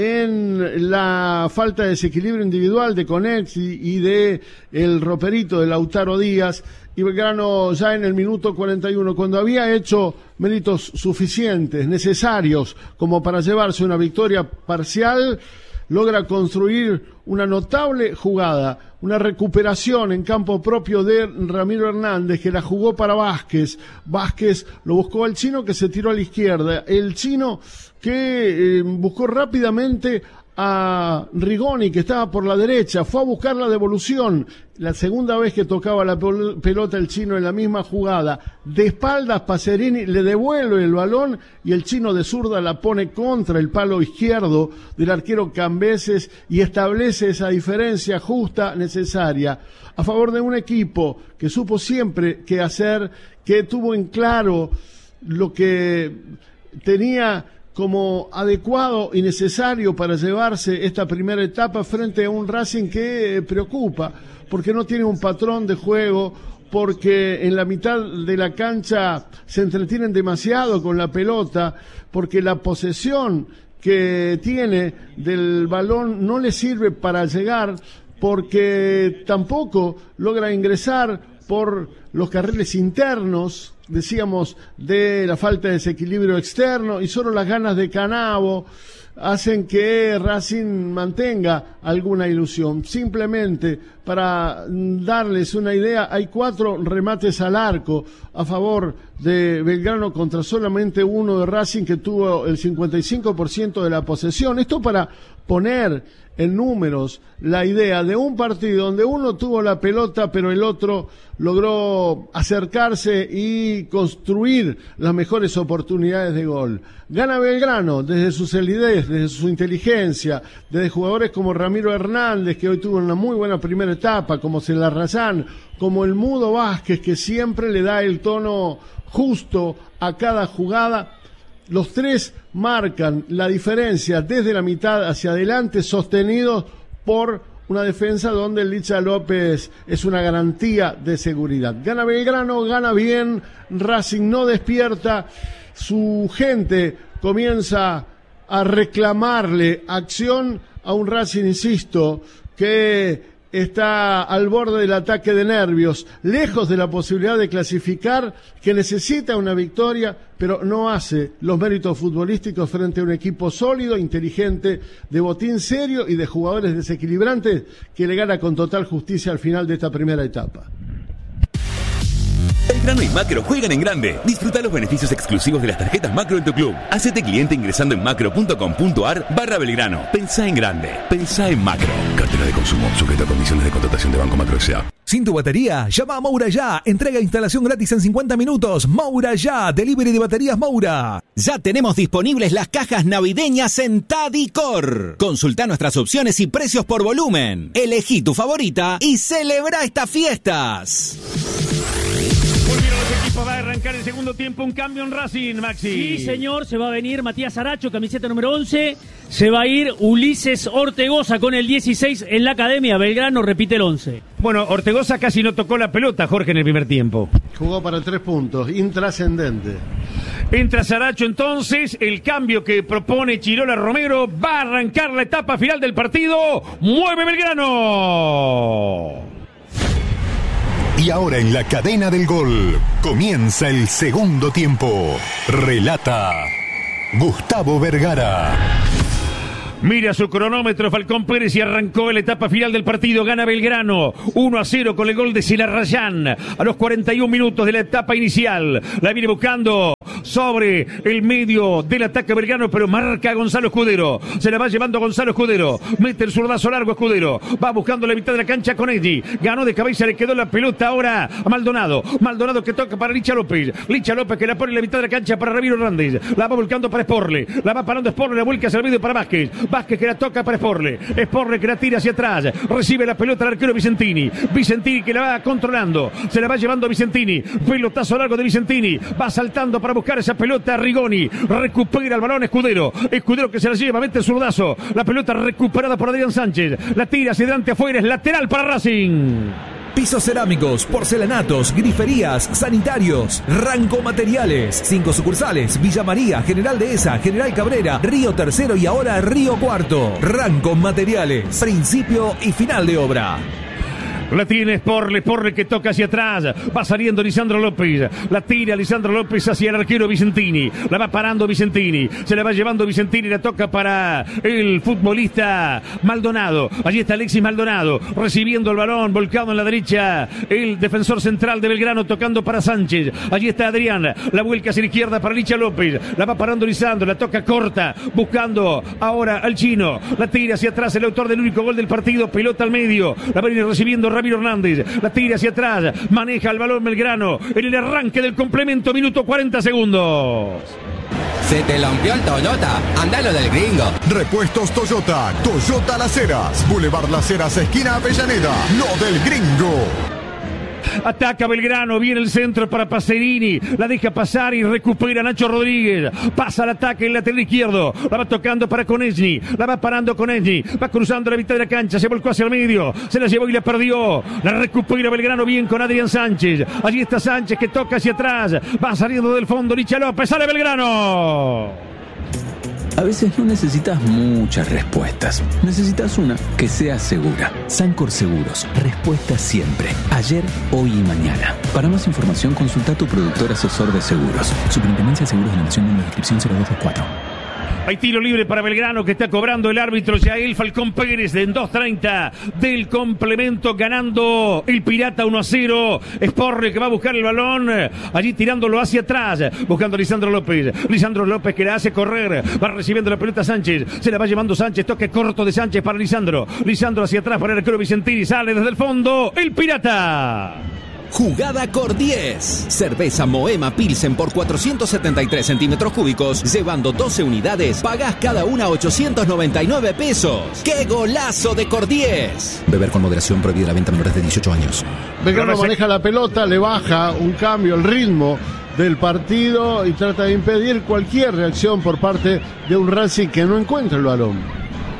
en la falta de desequilibrio individual de Conex y, y de el roperito de Lautaro Díaz. Y Belgrano ya en el minuto cuarenta y uno, cuando había hecho méritos suficientes, necesarios como para llevarse una victoria parcial, logra construir una notable jugada, una recuperación en campo propio de Ramiro Hernández, que la jugó para Vázquez. Vázquez lo buscó al Chino, que se tiró a la izquierda. El Chino que eh, buscó rápidamente a Rigoni, que estaba por la derecha, fue a buscar la devolución. La segunda vez que tocaba la pelota el Chino en la misma jugada, de espaldas Pacerini le devuelve el balón y el Chino de zurda la pone contra el palo izquierdo del arquero Cambeses y establece esa diferencia justa necesaria a favor de un equipo que supo siempre qué hacer, que tuvo en claro lo que tenía como adecuado y necesario para llevarse esta primera etapa frente a un Racing que preocupa, porque no tiene un patrón de juego, porque en la mitad de la cancha se entretienen demasiado con la pelota, porque la posesión que tiene del balón no le sirve para llegar, porque tampoco logra ingresar por los carriles internos, decíamos, de la falta de desequilibrio externo, y solo las ganas de Canavo hacen que Racing mantenga alguna ilusión. Simplemente para darles una idea, hay cuatro remates al arco a favor de Belgrano contra solamente uno de Racing, que tuvo el cincuenta y cinco por ciento de la posesión. Esto para poner en números la idea de un partido donde uno tuvo la pelota pero el otro logró acercarse y construir las mejores oportunidades de gol. Gana Belgrano desde su solidez, desde su inteligencia, desde jugadores como Ramiro Hernández, que hoy tuvo una muy buena primera etapa, como Celarrayán, como el Mudo Vázquez, que siempre le da el tono justo a cada jugada. Los tres marcan la diferencia desde la mitad hacia adelante, sostenidos por una defensa donde el Licha López es una garantía de seguridad. Gana Belgrano, gana bien, Racing no despierta, su gente comienza a reclamarle acción a un Racing, insisto, que está al borde del ataque de nervios, lejos de la posibilidad de clasificar, que necesita una victoria, pero no hace los méritos futbolísticos frente a un equipo sólido, inteligente, de botín serio y de jugadores desequilibrantes que le gana con total justicia al final de esta primera etapa. Belgrano y Macro juegan en grande. Disfruta los beneficios exclusivos de las tarjetas Macro en tu club. Hacete cliente ingresando en macro.com.ar barra Belgrano. Pensá en grande. Pensá en Macro. Cartera de consumo. Sujeto a condiciones de contratación de Banco Macro S A. Sin tu batería, llama a Moura Ya. Entrega e instalación gratis en cincuenta minutos. Moura Ya. Delivery de baterías Moura. Ya tenemos disponibles las cajas navideñas en Tadicor. Consulta nuestras opciones y precios por volumen. Elegí tu favorita y celebra estas fiestas. Va a arrancar el segundo tiempo, un cambio en Racing, Maxi. Sí, señor, se va a venir Matías Aracho, camiseta número once. Se va a ir Ulises Ortegoza con el dieciséis en la academia. Belgrano repite el once. Bueno, Ortegoza casi no tocó la pelota, Jorge, en el primer tiempo. Jugó para tres puntos, intrascendente. Entra Saracho entonces, el cambio que propone Chirola Romero, va a arrancar la etapa final del partido. ¡Mueve Belgrano! Y ahora en la cadena del gol comienza el segundo tiempo. Relata Gustavo Vergara. Mira su cronómetro Falcón Pérez y arrancó la etapa final del partido. Gana Belgrano uno a cero con el gol de Celarrayán a los cuarenta y un minutos de la etapa inicial. La viene buscando sobre el medio del ataque Belgrano, pero marca a Gonzalo Escudero. Se la va llevando Gonzalo Escudero. Mete el zurdazo largo Escudero. Va buscando la mitad de la cancha con Edgy. Ganó de cabeza, le quedó la pelota ahora a Maldonado. Maldonado que toca para Licha López. Licha López que la pone en la mitad de la cancha para Ramiro Hernández. La va volcando para Sporle. La va parando Sporle, la vuelca hacia el medio para Vázquez. Vázquez que la toca para Sporle. Sporle que la tira hacia atrás. Recibe la pelota el arquero Vicentini. Vicentini que la va controlando. Se la va llevando Vicentini. Pelotazo largo de Vicentini. Va saltando para buscar esa pelota Rigoni. Recupera el balón Escudero. Escudero que se la lleva, mete el zurdazo. La pelota recuperada por Adrián Sánchez. La tira hacia adelante afuera. Es lateral para Racing. Pisos cerámicos, porcelanatos, griferías, sanitarios, Ranco Materiales. Cinco sucursales: Villa María, General Dehesa, General Cabrera, Río Tercero y ahora Río Cuarto. Ranco Materiales, principio y final de obra. La tiene Sporle, Sporle que toca hacia atrás. Va saliendo Lisandro López. La tira Lisandro López hacia el arquero Vicentini. La va parando Vicentini. Se la va llevando Vicentini. La toca para el futbolista Maldonado. Allí está Alexis Maldonado. Recibiendo el balón. Volcado en la derecha. El defensor central de Belgrano tocando para Sánchez. Allí está Adrián. La vuelca hacia la izquierda para Licha López. La va parando Lisandro. La toca corta. Buscando ahora al chino. La tira hacia atrás. El autor del único gol del partido. Pelota al medio. La viene recibiendo Ramiro Hernández, la tira hacia atrás, maneja el balón Belgrano en el arranque del complemento, minuto cuarenta segundos. Se te lampió el Toyota, andalo del gringo. Repuestos Toyota, Toyota Las Heras, Boulevard Las Heras, esquina Avellaneda, lo del gringo. Ataca Belgrano, viene el centro para Pacerini, la deja pasar y recupera Nacho Rodríguez. Pasa al ataque en el lateral izquierdo, la va tocando para Konechny, la va parando Konechny, va cruzando la mitad de la cancha, se volcó hacia el medio, se la llevó y la perdió. La recupera Belgrano bien con Adrián Sánchez. Allí está Sánchez que toca hacia atrás, va saliendo del fondo Licha López, sale Belgrano. A veces no necesitas muchas respuestas. Necesitas una que sea segura. Sancor Seguros. Respuesta siempre. Ayer, hoy y mañana. Para más información, consulta a tu productor asesor de seguros. Superintendencia de Seguros de la Nación, número de inscripción cero dos dos cuatro. Hay tiro libre para Belgrano que está cobrando el árbitro Yael Falcón Pérez en dos treinta del complemento, ganando el Pirata uno a cero. Sporle que va a buscar el balón, allí tirándolo hacia atrás, buscando a Lisandro López. Lisandro López que la hace correr, va recibiendo la pelota Sánchez, se la va llevando Sánchez, toque corto de Sánchez para Lisandro. Lisandro hacia atrás para el arquero Vicentini, sale desde el fondo el Pirata. Jugada Cor diez. Cerveza Moema Pilsen por cuatrocientos setenta y tres centímetros cúbicos, llevando doce unidades, pagás cada una ochocientos noventa y nueve pesos. ¡Qué golazo de Cor diez! Beber con moderación, prohibida la venta a menores de dieciocho años. Belgrano maneja la pelota, le baja un cambio el ritmo del partido y trata de impedir cualquier reacción por parte de un Racing que no encuentra el balón.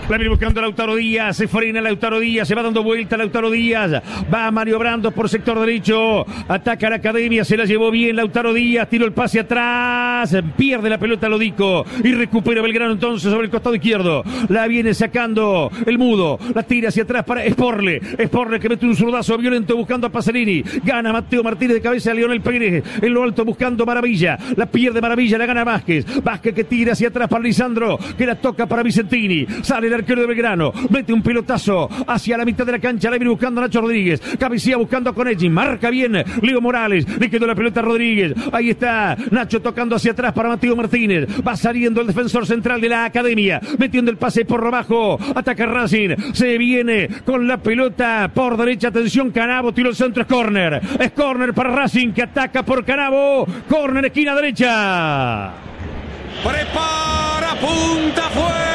La viene buscando Lautaro Díaz. Se frena Lautaro Díaz. Se va dando vuelta Lautaro Díaz. Va maniobrando por sector derecho. Ataca a la Academia. Se la llevó bien Lautaro Díaz. Tiró el pase atrás. Pierde la pelota Lodico. Y recupera Belgrano entonces sobre el costado izquierdo. La viene sacando el mudo. La tira hacia atrás para Sporle. Sporle que mete un zurdazo violento buscando a Pacerini. Gana Mateo Martínez de cabeza a Lionel Pérez. En lo alto buscando Maravilla. La pierde Maravilla. La gana Vázquez. Vázquez que tira hacia atrás para Lisandro. Que la toca para Vicentini. Sale el arquero de Belgrano. Mete un pelotazo hacia la mitad de la cancha. La viene buscando Nacho Rodríguez. Cabecía buscando a Conetti. Marca bien Leo Morales. Le quedó la pelota a Rodríguez. Ahí está Nacho tocando hacia atrás para Mateo Martínez. Va saliendo el defensor central de la Academia. Metiendo el pase por abajo. Ataca Racing. Se viene con la pelota por derecha. Atención, Canavo. Tiro el centro. Es córner. Es córner para Racing que ataca por Canavo. Córner, esquina derecha. Prepara, punta, fue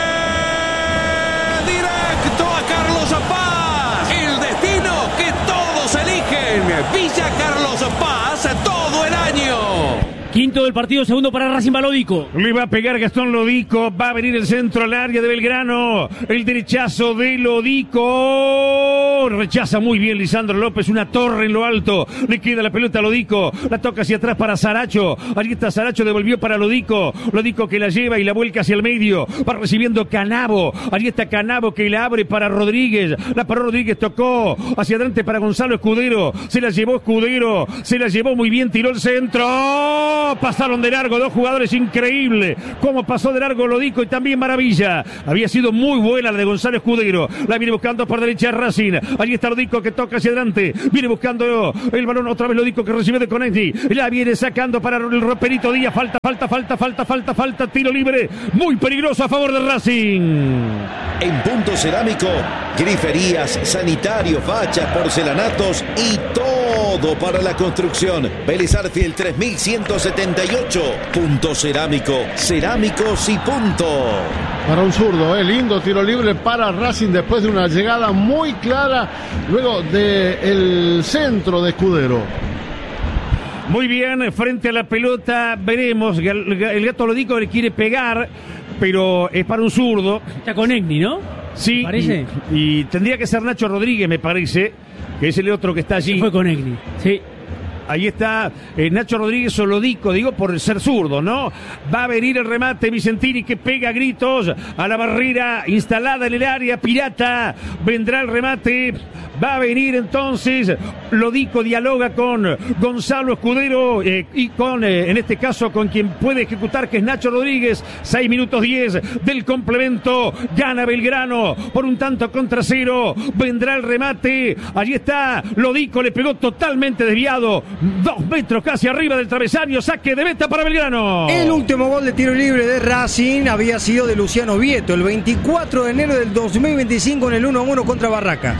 directo a Carlos Paz. El destino que todos eligen. Villa Carlos Paz todo el año. Quinto del partido, segundo para Racing va Lodico. Le va a pegar Gastón Lodico. Va a venir el centro al área de Belgrano. El derechazo de Lodico. Rechaza muy bien Lisandro López. Una torre en lo alto. Le queda la pelota a Lodico. La toca hacia atrás para Saracho. Allí está Saracho. Devolvió para Lodico. Lodico que la lleva y la vuelca hacia el medio. Va recibiendo Canavo. Allí está Canavo que la abre para Rodríguez. La paró Rodríguez. Tocó hacia adelante para Gonzalo Escudero. Se la llevó Escudero. Se la llevó muy bien. Tiró el centro. Pasaron de largo dos jugadores, increíble cómo pasó de largo Lodico y también Maravilla. Había sido muy buena la de Gonzalo Escudero. La viene buscando por derecha Racing. Allí está Lodico que toca hacia adelante. Viene buscando el balón otra vez Lodico que recibe de Conetti. La viene sacando para el Roperito Díaz. Falta, falta, falta, falta, falta, falta. Tiro libre muy peligroso a favor de Racing. En Punto Cerámico, griferías, sanitarios, fachas, porcelanatos y todo para la construcción. Vélez Arfield tres mil ciento setenta y ocho. Punto Cerámico, cerámicos y punto. Para un zurdo, eh, lindo tiro libre para Racing después de una llegada muy clara luego del centro de Escudero. Muy bien, frente a la pelota, veremos. El Gato Lodico le quiere pegar, pero es para un zurdo. Está con Egni, ¿no? Sí, ¿Parece? Y, y tendría que ser Nacho Rodríguez, me parece, que es el otro que está allí. Se fue con Egni, sí. Ahí está eh, Nacho Rodríguez o Lodico, digo por ser zurdo, ¿no? Va a venir el remate Vicentini que pega gritos a la barrera instalada en el área pirata. Vendrá el remate. Va a venir entonces Lodico, dialoga con Gonzalo Escudero eh, y con, eh, en este caso, con quien puede ejecutar, que es Nacho Rodríguez. seis minutos diez del complemento. Gana Belgrano por un tanto contra cero. Vendrá el remate. Allí está Lodico, le pegó totalmente desviado. Dos metros casi arriba del travesaño. Saque de meta para Belgrano. El último gol de tiro libre de Racing había sido de Luciano Vieto el veinticuatro de enero del dos mil veinticinco en el uno a uno contra Barracas.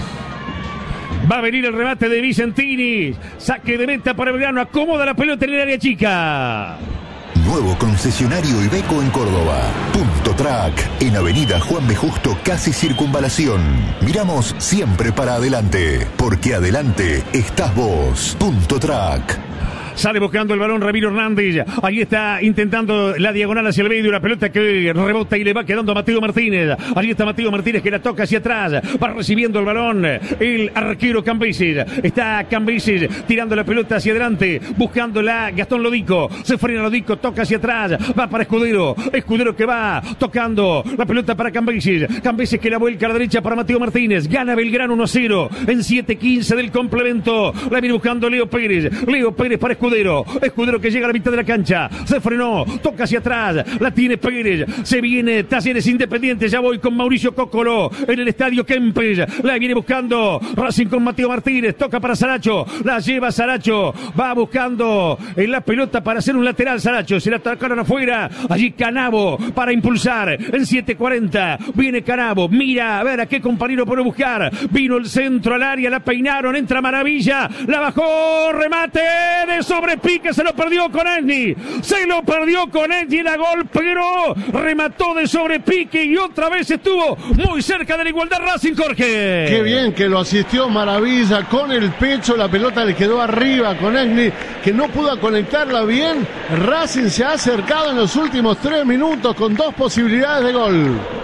Va a venir el remate de Vicentini. Saque de meta para Belgrano. Acomoda la pelota en el área chica. Nuevo concesionario Iveco en Córdoba. Punto Track, en Avenida Juan B. Justo, casi Circunvalación. Miramos siempre para adelante, porque adelante estás vos. Punto Track. Sale buscando el balón Ramiro Hernández. Ahí está intentando la diagonal hacia el medio. La pelota que rebota y le va quedando a Mateo Martínez. Ahí está Mateo Martínez que la toca hacia atrás. Va recibiendo el balón el arquero Cambises. Está Cambises tirando la pelota hacia adelante. Buscándola Gastón Lodico. Se frena Lodico. Toca hacia atrás. Va para Escudero. Escudero que va tocando la pelota para Cambises. Cambises que la vuelca a la derecha para Mateo Martínez. Gana Belgrano uno a cero en siete quince del complemento. La viene buscando Leo Pérez. Leo Pérez para Escudero. Escudero que llega a la mitad de la cancha. Se frenó. Toca hacia atrás. La tiene Pérez. Se viene Talleres Independiente. Ya voy con Mauricio Cócolo en el estadio Kempes. La viene buscando Racing con Mateo Martínez. Toca para Saracho. La lleva Saracho. Va buscando en la pelota para hacer un lateral Saracho. Se la atacaron afuera. Allí Canavo para impulsar. En siete cuarenta. Viene Canavo. Mira a ver a qué compañero puede buscar. Vino el centro al área. La peinaron. Entra Maravilla. La bajó. Remate de sobre Pique, se lo perdió con Esni, se lo perdió con Esni, era gol, pero remató de sobre Pique y otra vez estuvo muy cerca de la igualdad Racing, Jorge. Qué bien que lo asistió Maravilla con el pecho, la pelota le quedó arriba con Esni, que no pudo conectarla bien. Racing se ha acercado en los últimos tres minutos con dos posibilidades de gol.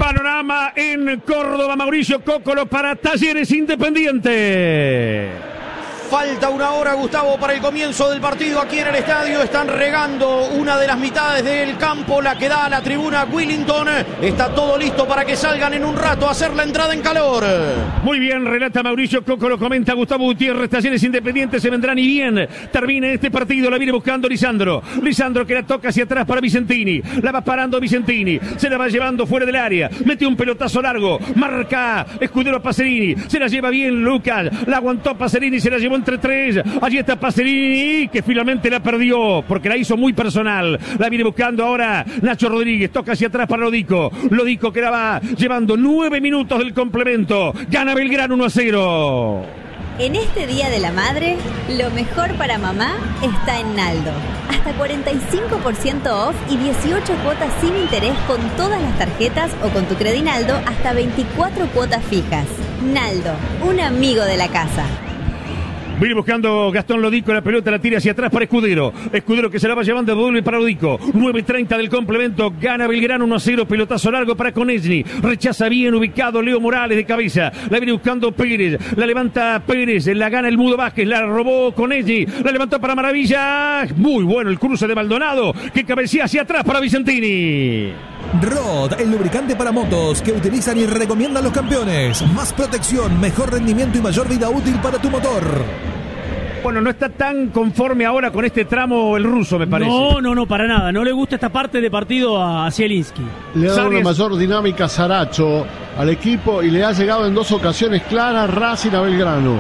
Panorama en Córdoba, Mauricio Cócolo para Talleres Independiente. Falta una hora, Gustavo, para el comienzo del partido aquí en el estadio. Están regando una de las mitades del campo, la que da a la tribuna Willington. Está todo listo para que salgan en un rato a hacer la entrada en calor. Muy bien, relata Mauricio Coco, lo comenta Gustavo Gutiérrez. Talleres Independientes se vendrán y bien. Termina este partido, la viene buscando Lisandro. Lisandro que la toca hacia atrás para Vicentini. La va parando Vicentini. Se la va llevando fuera del área. Mete un pelotazo largo. Marca Escudero Pacerini. Se la lleva bien Lucas. La aguantó Pacerini, se la llevó entre tres. Allí está Pacerini, que finalmente la perdió porque la hizo muy personal. La viene buscando ahora Nacho Rodríguez. Toca hacia atrás para Lodico. Lodico que la va llevando nueve minutos del complemento. Gana Belgrano uno a cero. En este Día de la Madre, lo mejor para mamá está en Naldo. Hasta cuarenta y cinco por ciento off y dieciocho cuotas sin interés con todas las tarjetas o con tu Credinaldo hasta veinticuatro cuotas fijas. Naldo, un amigo de la casa. Viene buscando Gastón Lodico, la pelota la tira hacia atrás para Escudero. Escudero que se la va llevando de doble para Lodico. nueve treinta del complemento, gana Belgrano uno a cero, pelotazo largo para Konechny. Rechaza bien ubicado Leo Morales de cabeza. La viene buscando Pérez, la levanta Pérez, la gana el Mudo Vázquez, la robó Konechny. La levantó para Maravilla. Muy bueno el cruce de Maldonado, que cabecea hacia atrás para Vicentini. Rod, el lubricante para motos que utilizan y recomiendan los campeones. Más protección, mejor rendimiento y mayor vida útil para tu motor. Bueno, no está tan conforme ahora con este tramo el ruso, me parece. No, no, no, para nada. No le gusta esta parte de partido a Zielinski. Le ha dado una mayor dinámica a Saracho al equipo y le ha llegado en dos ocasiones claras Racing a Belgrano.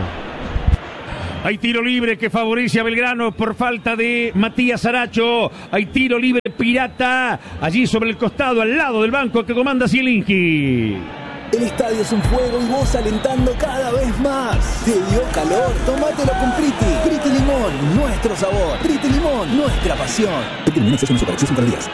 Hay tiro libre que favorece a Belgrano por falta de Matías Saracho. Hay tiro libre pirata allí sobre el costado, al lado del banco que comanda Zielinski. El estadio es un fuego y vos alentando cada vez más. ¿Te dio calor? Tómatelo con Priti. Priti Limón, nuestro sabor. Priti Limón, nuestra pasión. Priti Limón, exceso en azúcar, exceso en calorías.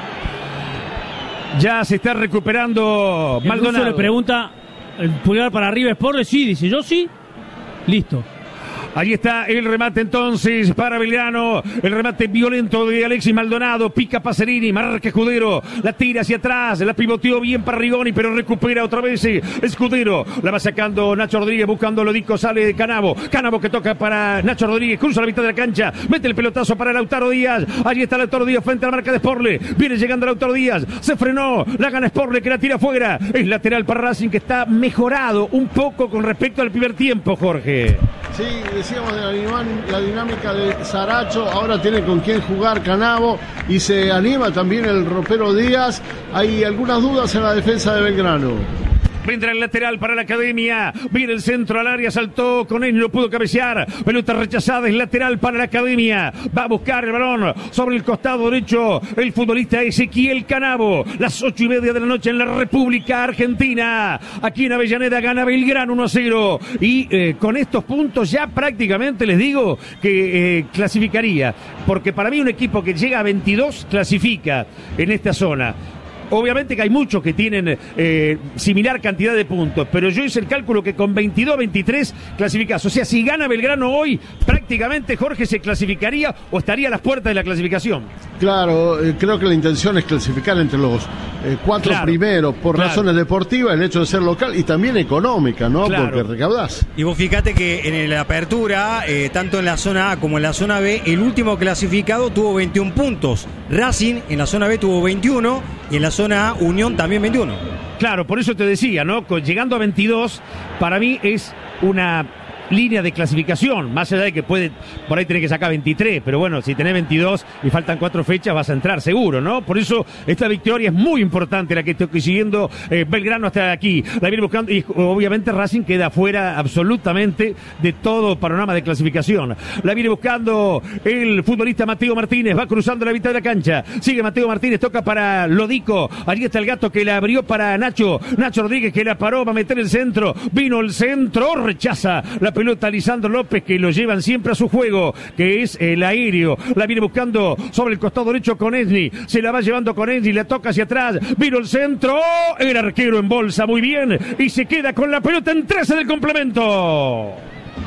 Ya se está recuperando el Maldonado. Le pregunta, ¿el pulgar para arriba es por? Sí, dice, yo sí. Listo. Allí está el remate entonces para Belgrano. El remate violento de Alexis Maldonado. Pica Pacerini, marca Escudero. La tira hacia atrás. La pivoteó bien para Rigoni, pero recupera otra vez Escudero. La va sacando Nacho Rodríguez buscando Lodico. Sale de Canavo. Canavo que toca para Nacho Rodríguez. Cruza la mitad de la cancha. Mete el pelotazo para Lautaro Díaz. Allí está Lautaro Díaz frente a la marca de Sporle. Viene llegando Lautaro Díaz. Se frenó. La gana Sporle que la tira afuera. Es lateral para Racing que está mejorado un poco con respecto al primer tiempo, Jorge. Sí, decíamos de la, la dinámica de Saracho, ahora tiene con quién jugar Canavo y se anima también el ropero Díaz. Hay algunas dudas en la defensa de Belgrano. Vendrá el lateral para la Academia. Viene el centro al área. Saltó con él. No pudo cabecear. Pelota rechazada. Es lateral para la Academia. Va a buscar el balón sobre el costado derecho. El futbolista Ezequiel Canavo. Las ocho y media de la noche en la República Argentina. Aquí en Avellaneda gana Belgrano uno a cero. Y eh, con estos puntos ya prácticamente les digo que eh, clasificaría. Porque para mí un equipo que llega a veintidós clasifica en esta zona. Obviamente que hay muchos que tienen eh, similar cantidad de puntos, pero yo hice el cálculo que con veintidós veintitrés clasificas. O sea, si gana Belgrano hoy, prácticamente Jorge se clasificaría o estaría a las puertas de la clasificación. Claro, eh, creo que la intención es clasificar entre los eh, cuatro claro, primeros por claro. razones deportivas, el hecho de ser local y también económica, ¿no? Claro. Porque recaudás. Y vos fíjate que en la apertura, eh, tanto en la zona A como en la zona B, el último clasificado tuvo veintiún puntos. Racing en la zona B tuvo veintiuno y en la zona A Unión también veintiuno. Claro, por eso te decía, ¿no? Llegando a veintidós, para mí es una línea de clasificación, más allá de que puede, por ahí tenés que sacar veintitrés, pero bueno, si tenés veintidós y faltan cuatro fechas vas a entrar seguro, ¿no? Por eso esta victoria es muy importante, la que estoy consiguiendo eh, Belgrano hasta aquí, la viene buscando y obviamente Racing queda fuera absolutamente de todo panorama de clasificación. La viene buscando el futbolista Mateo Martínez, va cruzando la mitad de la cancha, sigue Mateo Martínez, toca para Lodico, allí está el gato que la abrió para Nacho, Nacho Rodríguez que la paró, va a meter el centro, vino el centro, rechaza la pelota Lisandro López que lo llevan siempre a su juego, que es el aéreo. La viene buscando sobre el costado derecho Konechny. Se la va llevando Konechny, la toca hacia atrás. Vino el centro. El arquero en bolsa muy bien. Y se queda con la pelota en trece del complemento.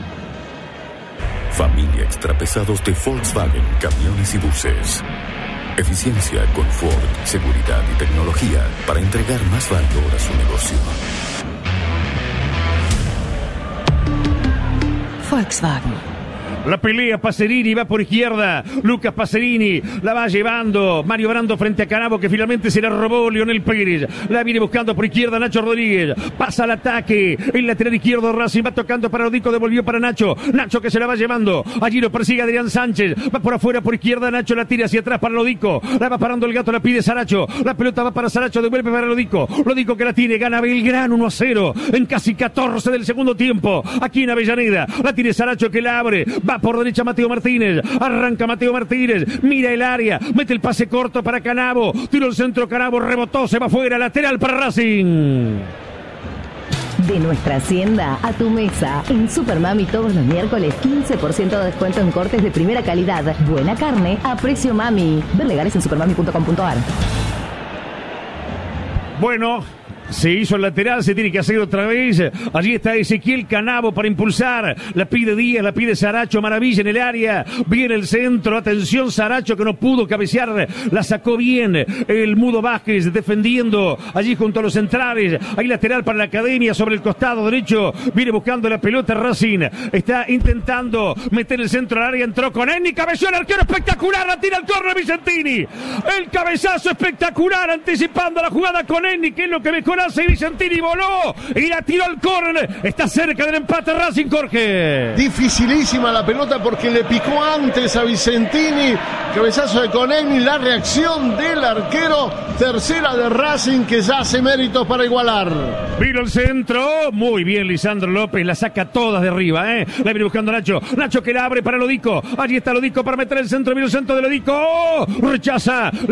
Familia Extrapesados de Volkswagen, camiones y buses. Eficiencia, confort, seguridad y tecnología para entregar más valor a su negocio. Volkswagen. La pelea, Pacerini va por izquierda, Lucas Pacerini la va llevando, Mario Brando frente a Canabo que finalmente se la robó Leonel Pérez, la viene buscando por izquierda Nacho Rodríguez, pasa al ataque, el lateral izquierdo Racing va tocando para Odico, devolvió para Nacho, Nacho que se la va llevando, allí lo persigue Adrián Sánchez, va por afuera por izquierda, Nacho la tira hacia atrás para Lodico, la va parando el gato, la pide Saracho, la pelota va para Saracho, devuelve para Lodico, Lodico que la tiene, gana Belgrano uno a cero, en casi catorce del segundo tiempo, aquí en Avellaneda, la tiene Saracho que la abre, va por derecha Mateo Martínez, arranca Mateo Martínez, mira el área, mete el pase corto para Canabo, tiro el centro Canabo, rebotó, se va fuera, lateral para Racing. De nuestra hacienda a tu mesa. En Supermami todos los miércoles quince por ciento de descuento en cortes de primera calidad. Buena carne a precio mami. Ver legales en supermami punto com punto ar. Bueno, se hizo el lateral, se tiene que hacer otra vez. Allí está Ezequiel Canabo para impulsar. La pide Díaz, la pide Saracho, maravilla en el área. Viene el centro, atención Saracho que no pudo cabecear. La sacó bien el Mudo Vázquez defendiendo allí junto a los centrales. Hay lateral para la Academia sobre el costado derecho. Viene buscando la pelota Racing. Está intentando meter el centro al área. Entró con Enni, cabeció el arquero espectacular. La tira al córner Vicentini. El cabezazo espectacular anticipando la jugada con Enni, que es lo que mejor hace. Vicentini voló y la tiró al córner. Está cerca del empate Racing, Jorge. Dificilísima la pelota porque le picó antes a Vicentini. Cabezazo de Conegni, la reacción del arquero. Tercera de Racing que ya hace méritos para igualar. Vino el centro. Muy bien Lisandro López. La saca todas de arriba, ¿eh? La viene buscando Nacho. Nacho que la abre para Lodico. Allí está Lodico para meter el centro. Vino el centro de Lodico. ¡Oh! Rechaza.